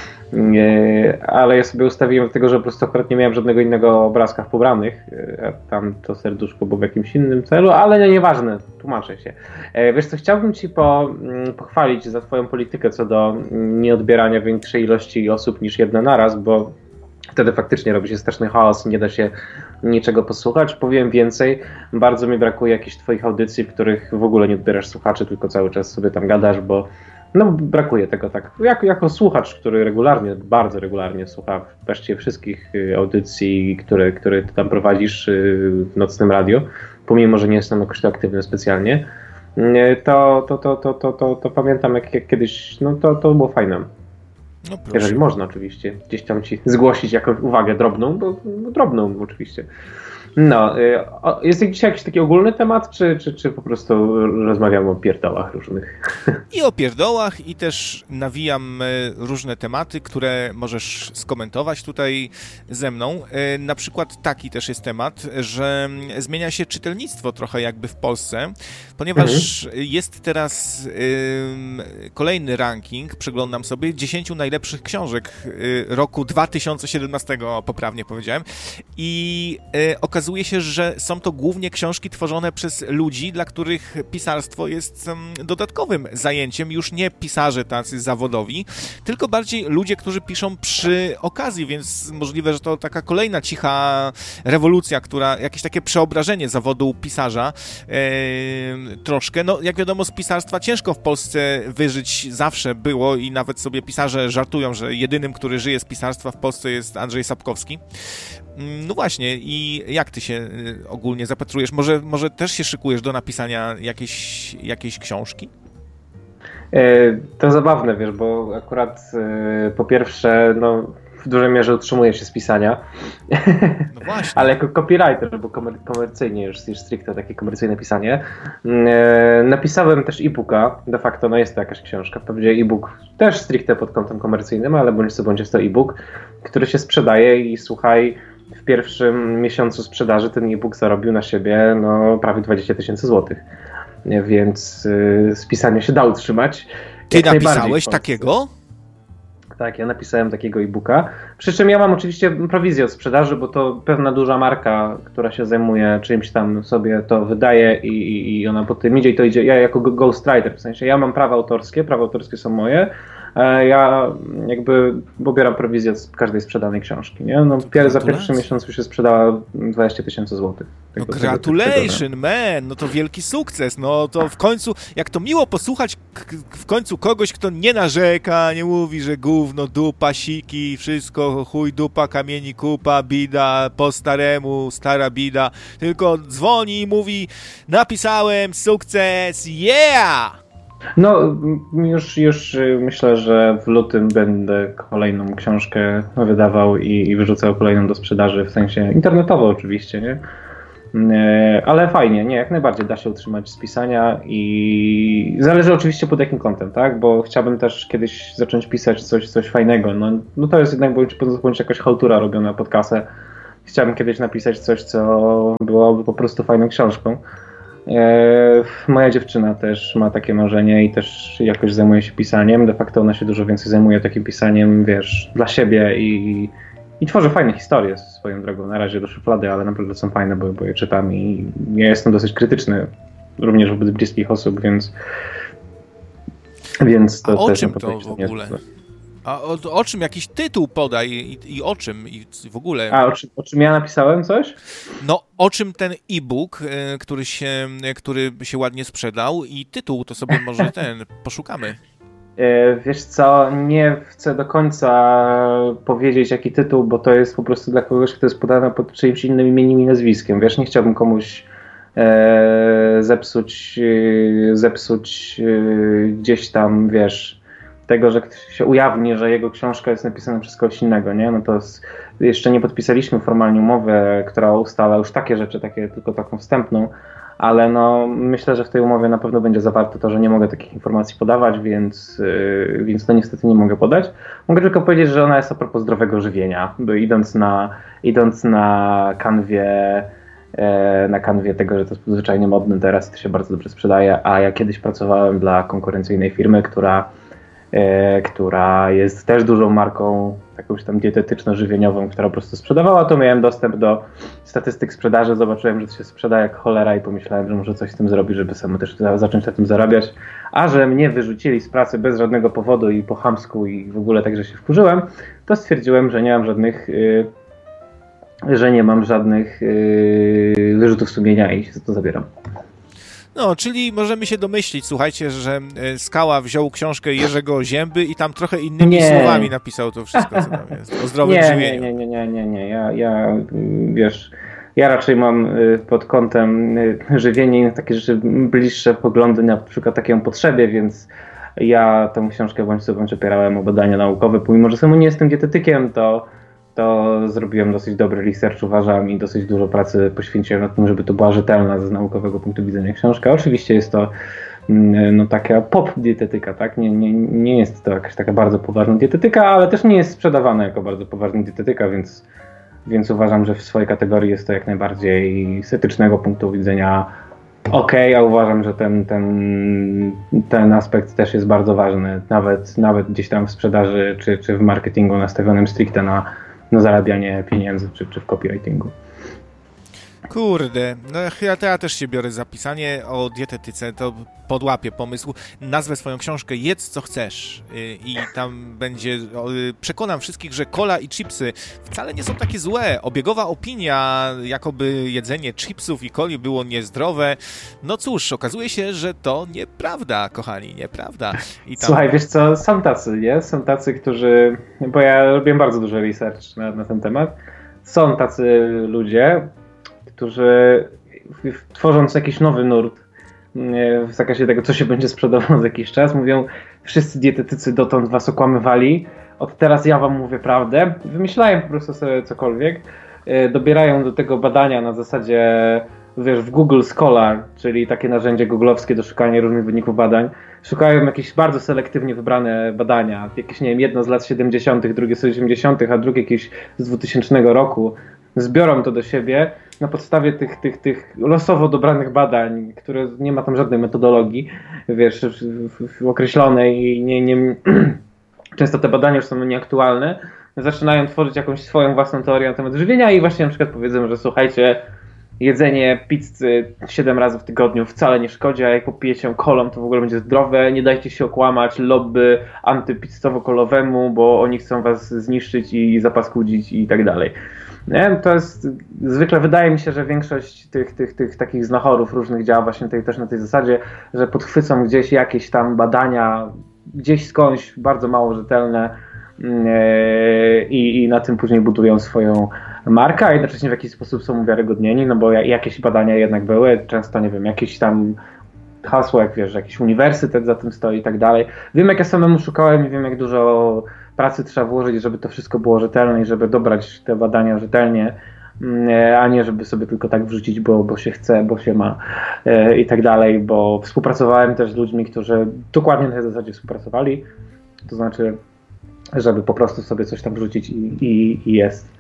Ale ja sobie ustawiłem do tego, że po prostu akurat nie miałem żadnego innego obrazka w pobranych, a tam to serduszko było w jakimś innym celu, ale nie, nieważne, tłumaczę się. Wiesz co, chciałbym Ci po, pochwalić za Twoją politykę co do nieodbierania większej ilości osób niż jedna naraz, bo wtedy faktycznie robi się straszny chaos i nie da się niczego posłuchać. Powiem więcej, bardzo mi brakuje jakichś Twoich audycji, w których w ogóle nie odbierasz słuchaczy, tylko cały czas sobie tam gadasz, bo no brakuje tego tak. Jak, jako słuchacz, który regularnie, bardzo regularnie słucha właściwie wszystkich audycji, które, które ty tam prowadzisz w nocnym radio, pomimo, że nie jestem jakoś to aktywny specjalnie, to, to, to, to, to, to, to pamiętam jak, jak kiedyś, no to, to było fajne. No jeżeli można oczywiście, gdzieś tam ci zgłosić jakąś uwagę drobną, bo, bo drobną oczywiście. No, jest dzisiaj jakiś taki ogólny temat, czy, czy, czy po prostu rozmawiamy o pierdołach różnych? I o pierdołach, i też nawijam różne tematy, które możesz skomentować tutaj ze mną. Na przykład taki też jest temat, że zmienia się czytelnictwo trochę jakby w Polsce, ponieważ mhm. jest teraz y, kolejny ranking, przeglądam sobie, dziesięciu najlepszych książek roku dwa tysiące siedemnastego, poprawnie powiedziałem, i y, okazuje się, że są to głównie książki tworzone przez ludzi, dla których pisarstwo jest um, dodatkowym zajęciem, już nie pisarze tacy zawodowi, tylko bardziej ludzie, którzy piszą przy okazji, więc możliwe, że to taka kolejna cicha rewolucja, która, jakieś takie przeobrażenie zawodu pisarza e, troszkę. No, jak wiadomo, z pisarstwa ciężko w Polsce wyżyć zawsze było i nawet sobie pisarze żartują, że jedynym, który żyje z pisarstwa w Polsce jest Andrzej Sapkowski. No właśnie, i jak ty się ogólnie zapatrujesz? Może, może też się szykujesz do napisania jakiejś, jakiejś książki? To zabawne, wiesz, bo akurat po pierwsze, no w dużej mierze utrzymuję się z pisania, no właśnie. Ale jako copywriter, bo komer- komercyjnie już, już stricte takie komercyjne pisanie, napisałem też e-booka, de facto no jest to jakaś książka, wprawdzie e-book też stricte pod kątem komercyjnym, ale bądź co bądź jest to e-book, który się sprzedaje i słuchaj, w pierwszym miesiącu sprzedaży ten e-book zarobił na siebie no prawie dwadzieścia tysięcy złotych, więc yy, z pisania się da utrzymać. Ty napisałeś takiego? Tak, ja napisałem takiego e-booka. Przy czym ja mam oczywiście prowizję od sprzedaży, bo to pewna duża marka, która się zajmuje czymś tam, sobie to wydaje i, i, i ona po tym idzie i to idzie. Ja jako ghostwriter, w sensie ja mam prawa autorskie, prawa autorskie są moje, Ja jakby pobieram prowizję z każdej sprzedanej książki, nie? No, pier- za pierwszy miesiąc już się sprzedała dwadzieścia tysięcy złotych. No gratulation, man! No to wielki sukces. No to w końcu, jak to miło posłuchać k- w końcu kogoś, kto nie narzeka, nie mówi, że gówno, dupa, siki, wszystko, chuj, dupa, kamieni, kupa, bida, po staremu, stara bida, tylko dzwoni i mówi, napisałem, sukces, yeah! No, już, już myślę, że w lutym będę kolejną książkę wydawał i, i wyrzucał kolejną do sprzedaży, w sensie internetowo oczywiście, nie? Ale fajnie, nie, jak najbardziej da się utrzymać z pisania i zależy oczywiście pod jakim kątem, tak? Bo chciałbym też kiedyś zacząć pisać coś, coś fajnego. No, no to jest jednak bądź, bądź jakaś chałtura robiona pod kasę. Chciałbym kiedyś napisać coś, co byłoby po prostu fajną książką. Moja dziewczyna też ma takie marzenie i też jakoś zajmuje się pisaniem. De facto ona się dużo więcej zajmuje takim pisaniem, wiesz, dla siebie i, i tworzy fajne historie swoją drogą. Na razie do szuflady, ale naprawdę są fajne, bo, bo je czytam i ja jestem dosyć krytyczny również wobec bliskich osób, więc więc to A o też czym to w ogóle? A o, o czym jakiś tytuł podaj i, i o czym i w ogóle? A o czym, o czym ja napisałem coś? No, o czym ten e-book, y, który się, który się ładnie sprzedał i tytuł, to sobie może ten poszukamy. Wiesz co, nie chcę do końca powiedzieć jaki tytuł, bo to jest po prostu dla kogoś, kto jest podany pod czyimś innym imieniem i nazwiskiem. Wiesz, nie chciałbym komuś e, zepsuć, e, zepsuć e, gdzieś tam, wiesz, tego, że ktoś się ujawni, że jego książka jest napisana przez kogoś innego, nie? No to jest, jeszcze nie podpisaliśmy formalnie umowy, która ustala już takie rzeczy, takie tylko taką wstępną, ale no myślę, że w tej umowie na pewno będzie zawarte to, że nie mogę takich informacji podawać, więc, yy, więc to niestety nie mogę podać. Mogę tylko powiedzieć, że ona jest a propos zdrowego żywienia, bo idąc na, idąc na kanwie yy, na kanwie tego, że to jest zwyczajnie modne teraz, to się bardzo dobrze sprzedaje, a ja kiedyś pracowałem dla konkurencyjnej firmy, która E, która jest też dużą marką jakąś tam dietetyczno-żywieniową, która po prostu sprzedawała to, miałem dostęp do statystyk sprzedaży, zobaczyłem, że to się sprzeda jak cholera i pomyślałem, że może coś z tym zrobić, żeby sam też zacząć na tym zarabiać, a że mnie wyrzucili z pracy bez żadnego powodu i po chamsku i w ogóle tak, że się wkurzyłem, to stwierdziłem, że nie mam żadnych yy, że nie mam żadnych yy, wyrzutów sumienia i się za to zabieram. No, czyli możemy się domyślić, słuchajcie, że Skała wziął książkę Jerzego Zięby i tam trochę innymi nie. słowami napisał to wszystko, co tam jest, o zdrowym nie, żywieniu. Nie, nie, nie, nie, nie, ja, ja, wiesz, ja raczej mam pod kątem żywienia takie rzeczy bliższe poglądy na przykład taką potrzebie, więc ja tę książkę bądź co bądź opierałem o badania naukowe, pomimo że sam nie jestem dietetykiem, to to zrobiłem dosyć dobry research, uważam, i dosyć dużo pracy poświęciłem na tym, żeby to była rzetelna z naukowego punktu widzenia książka. Oczywiście jest to no, taka pop dietetyka, tak? Nie, nie, nie jest to jakaś taka bardzo poważna dietetyka, ale też nie jest sprzedawana jako bardzo poważna dietetyka, więc, więc uważam, że w swojej kategorii jest to jak najbardziej z etycznego punktu widzenia okej, okay, a uważam, że ten, ten, ten aspekt też jest bardzo ważny, nawet, nawet gdzieś tam w sprzedaży czy, czy w marketingu nastawionym stricte na na zarabianie pieniędzy, czy, czy w copywritingu. Kurde, no ja, to ja też się biorę za pisanie o dietetyce, to podłapię pomysł. Nazwę swoją książkę Jedz co chcesz i tam będzie, przekonam wszystkich, że cola i chipsy wcale nie są takie złe. Obiegowa opinia, jakoby jedzenie chipsów i coli było niezdrowe. No cóż, okazuje się, że to nieprawda, kochani, nieprawda. I tam... Słuchaj, wiesz co, są tacy, nie? Są tacy, którzy, bo ja robiłem bardzo dużo research na, na ten temat, są tacy ludzie, którzy tworząc jakiś nowy nurt w zakresie tego, co się będzie sprzedawało za jakiś czas, mówią, wszyscy dietetycy dotąd was okłamywali, od teraz ja wam mówię prawdę, wymyślają po prostu sobie cokolwiek, dobierają do tego badania na zasadzie, wiesz, w Google Scholar, czyli takie narzędzie googlowskie do szukania różnych wyników badań, szukają jakieś bardzo selektywnie wybrane badania, jakieś, nie wiem, jedno z lat siedemdziesiątych, drugie z osiemdziesiątych, a drugie jakieś z dwutysięcznego roku, zbiorą to do siebie na podstawie tych, tych, tych losowo dobranych badań, które nie ma tam żadnej metodologii, wiesz, w, w określonej i nie, nie, często te badania już są nieaktualne, zaczynają tworzyć jakąś swoją własną teorię na temat żywienia i właśnie na przykład powiedzą, że słuchajcie, jedzenie pizzy siedem razy w tygodniu wcale nie szkodzi, a jak popijecie kolą, to w ogóle będzie zdrowe. Nie dajcie się okłamać lobby antypizzowo-kolowemu, bo oni chcą was zniszczyć i zapaskudzić i tak dalej. Nie? To jest, zwykle wydaje mi się, że większość tych, tych, tych takich znachorów różnych działa właśnie tej, też na tej zasadzie, że podchwycą gdzieś jakieś tam badania, gdzieś skądś bardzo mało rzetelne yy, i, i na tym później budują swoją markę, a jednocześnie w jakiś sposób są uwiarygodnieni, no bo jakieś badania jednak były, często nie wiem, jakieś tam hasło, jak wiesz, jakiś uniwersytet za tym stoi i tak dalej. Wiem, jak ja samemu szukałem i wiem, jak dużo pracy trzeba włożyć, żeby to wszystko było rzetelne i żeby dobrać te badania rzetelnie, a nie żeby sobie tylko tak wrzucić, bo, bo się chce, bo się ma i tak dalej, bo współpracowałem też z ludźmi, którzy dokładnie na tej zasadzie współpracowali, to znaczy, żeby po prostu sobie coś tam wrzucić i, i, i jest.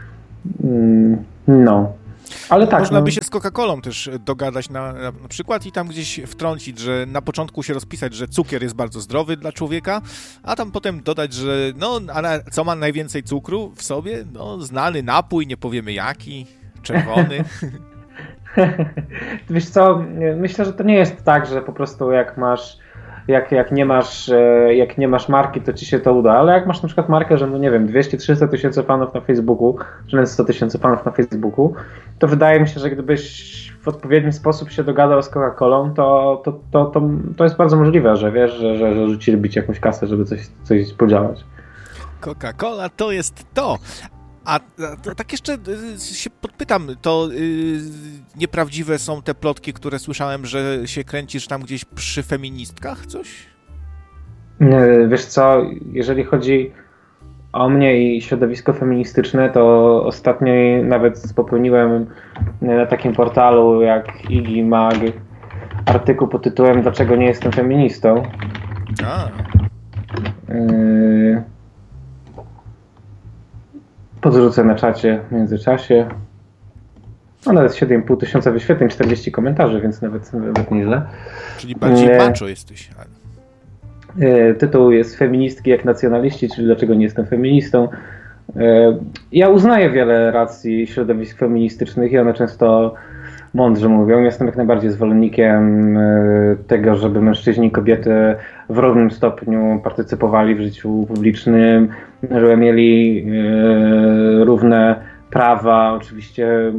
No. Ale tak, można no. by się z Coca-Colą też dogadać na, na, na przykład i tam gdzieś wtrącić, że na początku się rozpisać, że cukier jest bardzo zdrowy dla człowieka, a tam potem dodać, że no, a na, co ma najwięcej cukru w sobie? No, znany napój, nie powiemy jaki, czerwony. Wiesz co, myślę, że to nie jest tak, że po prostu jak masz Jak, jak, nie masz, jak nie masz marki, to ci się to uda, ale jak masz na przykład markę, że no nie wiem, dwieście trzysta tysięcy fanów na Facebooku, czy nawet sto tysięcy fanów na Facebooku, to wydaje mi się, że gdybyś w odpowiedni sposób się dogadał z Coca-Colą, to, to, to, to, to jest bardzo możliwe, że wiesz, że, że, że rzucili bić jakąś kasę, żeby coś, coś podziałać. Coca-Cola to jest to. A, a tak jeszcze się podpytam, to yy, nieprawdziwe są te plotki, które słyszałem, że się kręcisz tam gdzieś przy feministkach, coś? Wiesz co, jeżeli chodzi o mnie i środowisko feministyczne, to ostatnio nawet popełniłem na takim portalu jak Igi Mag artykuł pod tytułem "Dlaczego nie jestem feministą?". A. Yy... Podrzucę na czacie w międzyczasie. No nawet siedem i pół tysiąca wyświetleń, czterdzieści komentarzy, więc nawet, nawet nieźle. Czyli bardziej macho jesteś. Tytuł jest "Feministki jak nacjonaliści", czyli dlaczego nie jestem feministą. Ja uznaję wiele racji środowisk feministycznych i one często mądrze mówią. Jestem jak najbardziej zwolennikiem tego, żeby mężczyźni i kobiety w równym stopniu partycypowali w życiu publicznym, żeby mieli równe prawa. Oczywiście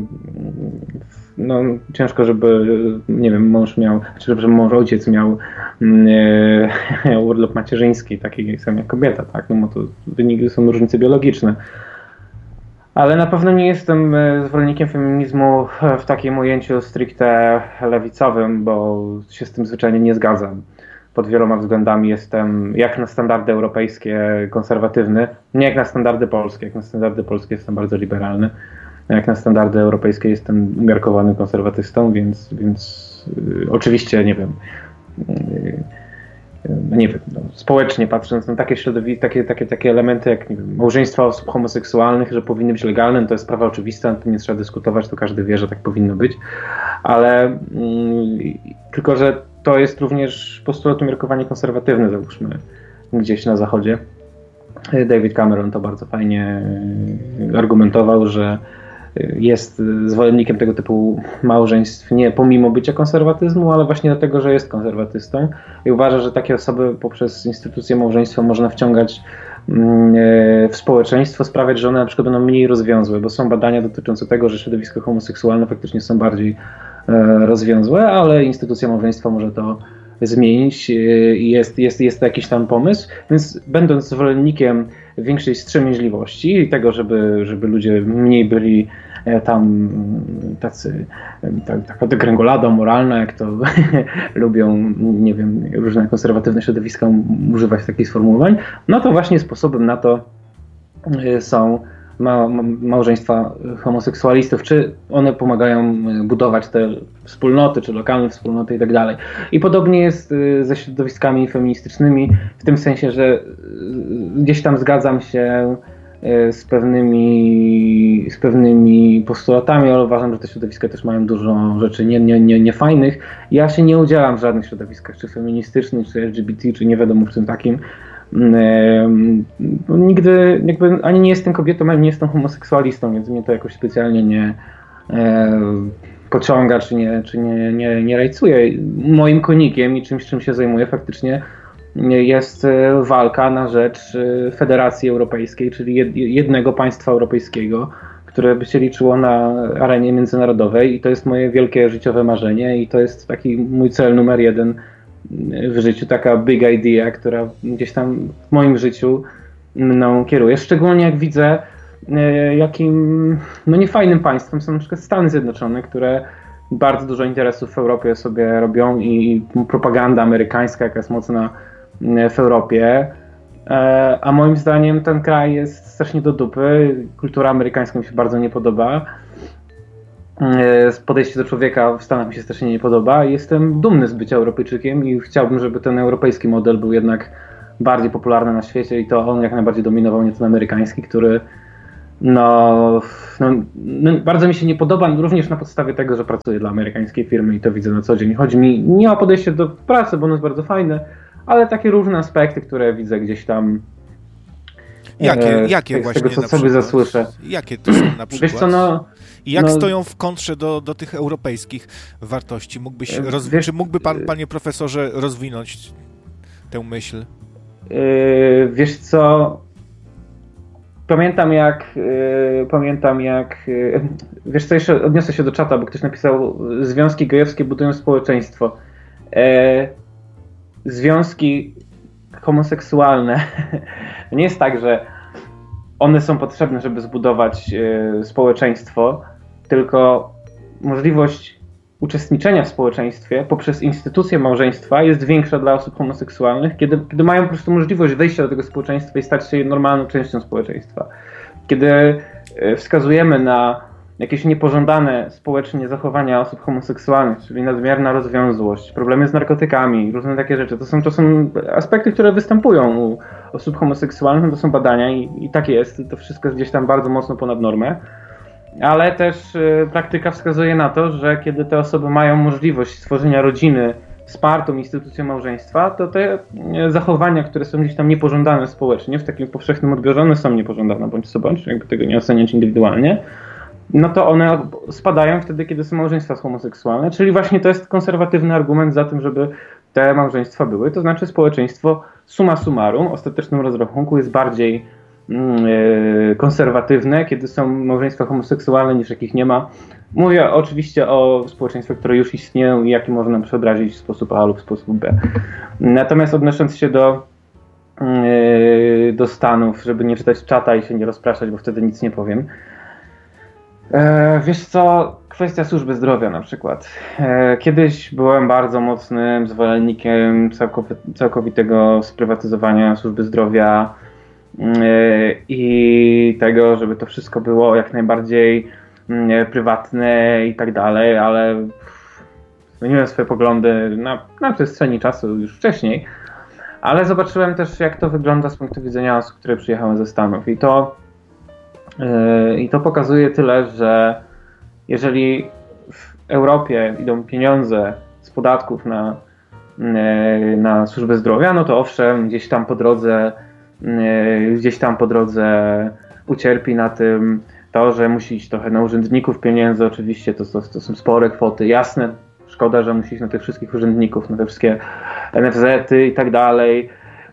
no, ciężko, żeby nie wiem, mąż miał, czy żeby mąż, ojciec miał e, urlop macierzyński, taki sam jak kobieta, tak? No bo to wyniki są różnice biologiczne. Ale na pewno nie jestem zwolennikiem feminizmu w takim ujęciu stricte lewicowym, bo się z tym zwyczajnie nie zgadzam. Pod wieloma względami jestem, jak na standardy europejskie, konserwatywny. Nie jak na standardy polskie. Jak na standardy polskie jestem bardzo liberalny. Jak na standardy europejskie jestem umiarkowanym konserwatystą, więc, więc yy, oczywiście, nie wiem, yy, nie wiem, no, społecznie patrząc na takie środowiska, takie, takie, takie elementy jak nie wiem, małżeństwa osób homoseksualnych, że powinny być legalne, to jest sprawa oczywista, o tym nie trzeba dyskutować, to każdy wie, że tak powinno być, ale yy, tylko, że to jest również postulat umiarkowanie konserwatywny, załóżmy, gdzieś na zachodzie. David Cameron to bardzo fajnie argumentował, że jest zwolennikiem tego typu małżeństw nie pomimo bycia konserwatyzmu, ale właśnie dlatego, że jest konserwatystą i uważa, że takie osoby poprzez instytucję małżeństwa można wciągać w społeczeństwo, sprawiać, że one na przykład będą mniej rozwiązłe, bo są badania dotyczące tego, że środowiska homoseksualne faktycznie są bardziej rozwiązłe, ale instytucja małżeństwa może to zmienić i jest, jest, jest to jakiś tam pomysł, więc będąc zwolennikiem większej wstrzemięźliwości i tego, żeby, żeby ludzie mniej byli tam tacy, tak, taka degrengolada moralna, jak to lubią, nie wiem, różne konserwatywne środowiska używać takich sformułowań, no to właśnie sposobem na to są ma, ma, małżeństwa homoseksualistów, czy one pomagają budować te wspólnoty, czy lokalne wspólnoty i tak dalej. I podobnie jest ze środowiskami feministycznymi, w tym sensie, że gdzieś tam zgadzam się z pewnymi, z pewnymi postulatami, ale uważam, że te środowiska też mają dużo rzeczy nie, nie, nie, niefajnych. Ja się nie udzielam w żadnych środowiskach, czy feministycznych, czy L G B T, czy nie wiadomo w czym takim. Nigdy jakby ani nie jestem kobietą, ani nie jestem homoseksualistą, więc mnie to jakoś specjalnie nie, pociąga, czy nie, czy nie, nie, nie rajcuje. Moim konikiem i czymś, czym się zajmuję faktycznie jest walka na rzecz Federacji Europejskiej, czyli jednego państwa europejskiego, które by się liczyło na arenie międzynarodowej i to jest moje wielkie życiowe marzenie i to jest taki mój cel numer jeden w życiu, taka big idea, która gdzieś tam w moim życiu mną kieruje. Szczególnie jak widzę, jakim no niefajnym państwem są na przykład Stany Zjednoczone, które bardzo dużo interesów w Europie sobie robią i propaganda amerykańska, jaka jest mocna w Europie. A moim zdaniem ten kraj jest strasznie do dupy. Kultura amerykańska mi się bardzo nie podoba. Podejście do człowieka w Stanach mi się strasznie nie podoba. Jestem dumny z bycia Europejczykiem i chciałbym, żeby ten europejski model był jednak bardziej popularny na świecie i to on jak najbardziej dominował, nie ten amerykański, który no, no, no bardzo mi się nie podoba, również na podstawie tego, że pracuję dla amerykańskiej firmy i to widzę na co dzień. Chodzi mi nie o podejście do pracy, bo ono jest bardzo fajne, ale takie różne aspekty, które widzę gdzieś tam. Jakie, e, jakie z właśnie tego, co na sobie przykład? zasłyszę. Jakie to są na przykład? Wiesz co, no, I jak no, stoją w kontrze do, do tych europejskich wartości? Mógłbyś rozwi- wiesz, czy mógłby pan, panie profesorze, rozwinąć tę myśl? Yy, wiesz co, pamiętam jak, yy, pamiętam jak, yy, wiesz co, jeszcze odniosę się do czata, bo ktoś napisał, związki gejowskie budują społeczeństwo. Yy, związki homoseksualne, to nie jest tak, że one są potrzebne, żeby zbudować yy, społeczeństwo, tylko możliwość uczestniczenia w społeczeństwie poprzez instytucję małżeństwa jest większa dla osób homoseksualnych, kiedy, kiedy mają po prostu możliwość wejścia do tego społeczeństwa i stać się normalną częścią społeczeństwa. Kiedy wskazujemy na jakieś niepożądane społecznie zachowania osób homoseksualnych, czyli nadmierna rozwiązłość, problemy z narkotykami, różne takie rzeczy, to są, to są aspekty, które występują u osób homoseksualnych, to są badania i, i tak jest, to wszystko jest gdzieś tam bardzo mocno ponad normę. Ale też y, praktyka wskazuje na to, że kiedy te osoby mają możliwość stworzenia rodziny wspartą instytucją małżeństwa, to te y, zachowania, które są gdzieś tam niepożądane społecznie, w takim powszechnym odbiorze, one są niepożądane, bądź co bądź, jakby tego nie oceniać indywidualnie, no to one spadają wtedy, kiedy są małżeństwa homoseksualne, czyli właśnie to jest konserwatywny argument za tym, żeby te małżeństwa były, to znaczy społeczeństwo summa summarum, w ostatecznym rozrachunku jest bardziej konserwatywne, kiedy są małżeństwa homoseksualne niż jakich nie ma. Mówię oczywiście o społeczeństwach, które już istnieją i jakie można przeobrazić w sposób A lub w sposób B. Natomiast odnosząc się do, do Stanów, żeby nie czytać czata i się nie rozpraszać, bo wtedy nic nie powiem. Wiesz co, kwestia służby zdrowia na przykład. Kiedyś byłem bardzo mocnym zwolennikiem całkowitego sprywatyzowania służby zdrowia i tego, żeby to wszystko było jak najbardziej prywatne i tak dalej, ale zmieniłem swoje poglądy na, na przestrzeni czasu już wcześniej, ale zobaczyłem też, jak to wygląda z punktu widzenia osób, które przyjechały ze Stanów i to, yy, i to pokazuje tyle, że jeżeli w Europie idą pieniądze z podatków na, yy, na służbę zdrowia, no to owszem, gdzieś tam po drodze gdzieś tam po drodze ucierpi na tym to, że musi iść trochę na urzędników pieniędzy, oczywiście to, to, to są spore kwoty, jasne, szkoda, że musi iść na tych wszystkich urzędników, na te wszystkie N F Z-y i tak dalej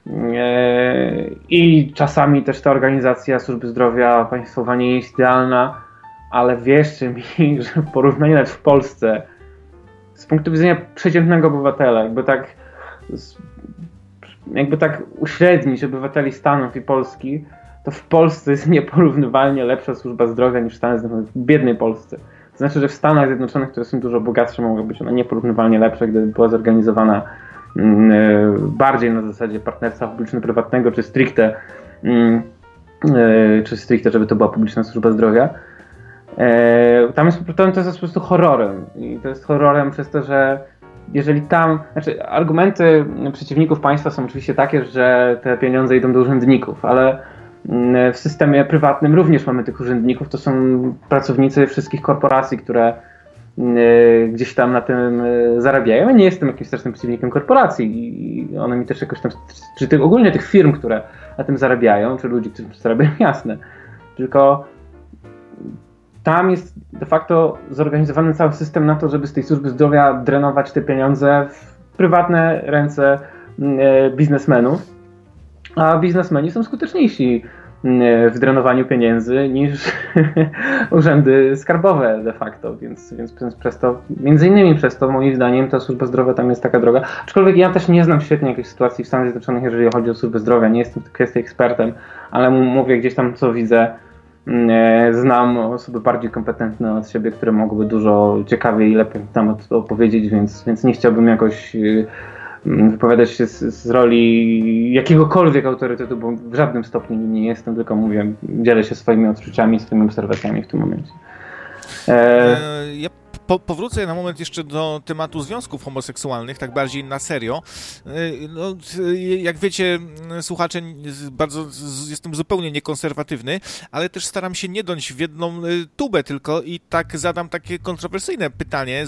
i czasami też ta organizacja służby zdrowia państwowa nie jest idealna, ale wierzcie mi, że w porównaniu nawet w Polsce z punktu widzenia przeciętnego obywatela, jakby tak jakby tak uśrednić obywateli Stanów i Polski, to w Polsce jest nieporównywalnie lepsza służba zdrowia niż w Stanach Zjednoczonych, w biednej Polsce. To znaczy, że w Stanach Zjednoczonych, które są dużo bogatsze, mogła być ona nieporównywalnie lepsza, gdyby była zorganizowana mm, bardziej na zasadzie partnerstwa publiczno-prywatnego, czy stricte, mm, czy stricte, żeby to była publiczna służba zdrowia. E, tam jest, to jest po prostu horrorem. I to jest horrorem przez to, że jeżeli tam, znaczy argumenty przeciwników państwa są oczywiście takie, że te pieniądze idą do urzędników, ale w systemie prywatnym również mamy tych urzędników, to są pracownicy wszystkich korporacji, które gdzieś tam na tym zarabiają. Ja nie jestem jakimś strasznym przeciwnikiem korporacji i one mi też jakoś tam, czy tych, ogólnie tych firm, które na tym zarabiają, czy ludzi, którzy zarabiają, jasne. Tylko tam jest de facto zorganizowany cały system na to, żeby z tej służby zdrowia drenować te pieniądze w prywatne ręce biznesmenów, a biznesmeni są skuteczniejsi w drenowaniu pieniędzy niż urzędy skarbowe de facto, więc, więc przez to, między innymi przez to moim zdaniem ta służba zdrowia tam jest taka droga, aczkolwiek ja też nie znam świetnie jakiejś sytuacji w Stanach Zjednoczonych, jeżeli chodzi o służbę zdrowia, nie jestem w tej kwestii ekspertem, ale mówię gdzieś tam co widzę, znam osoby bardziej kompetentne od siebie, które mogłyby dużo ciekawiej i lepiej tam opowiedzieć, więc, więc nie chciałbym jakoś wypowiadać się z, z roli jakiegokolwiek autorytetu, bo w żadnym stopniu nie jestem, tylko mówię, dzielę się swoimi odczuciami, swoimi obserwacjami w tym momencie. E... Ja po, powrócę na moment jeszcze do tematu związków homoseksualnych, tak bardziej na serio. No, jak wiecie, słuchacze, bardzo jestem zupełnie niekonserwatywny, ale też staram się nie dąć w jedną tubę tylko i tak zadam takie kontrowersyjne pytanie,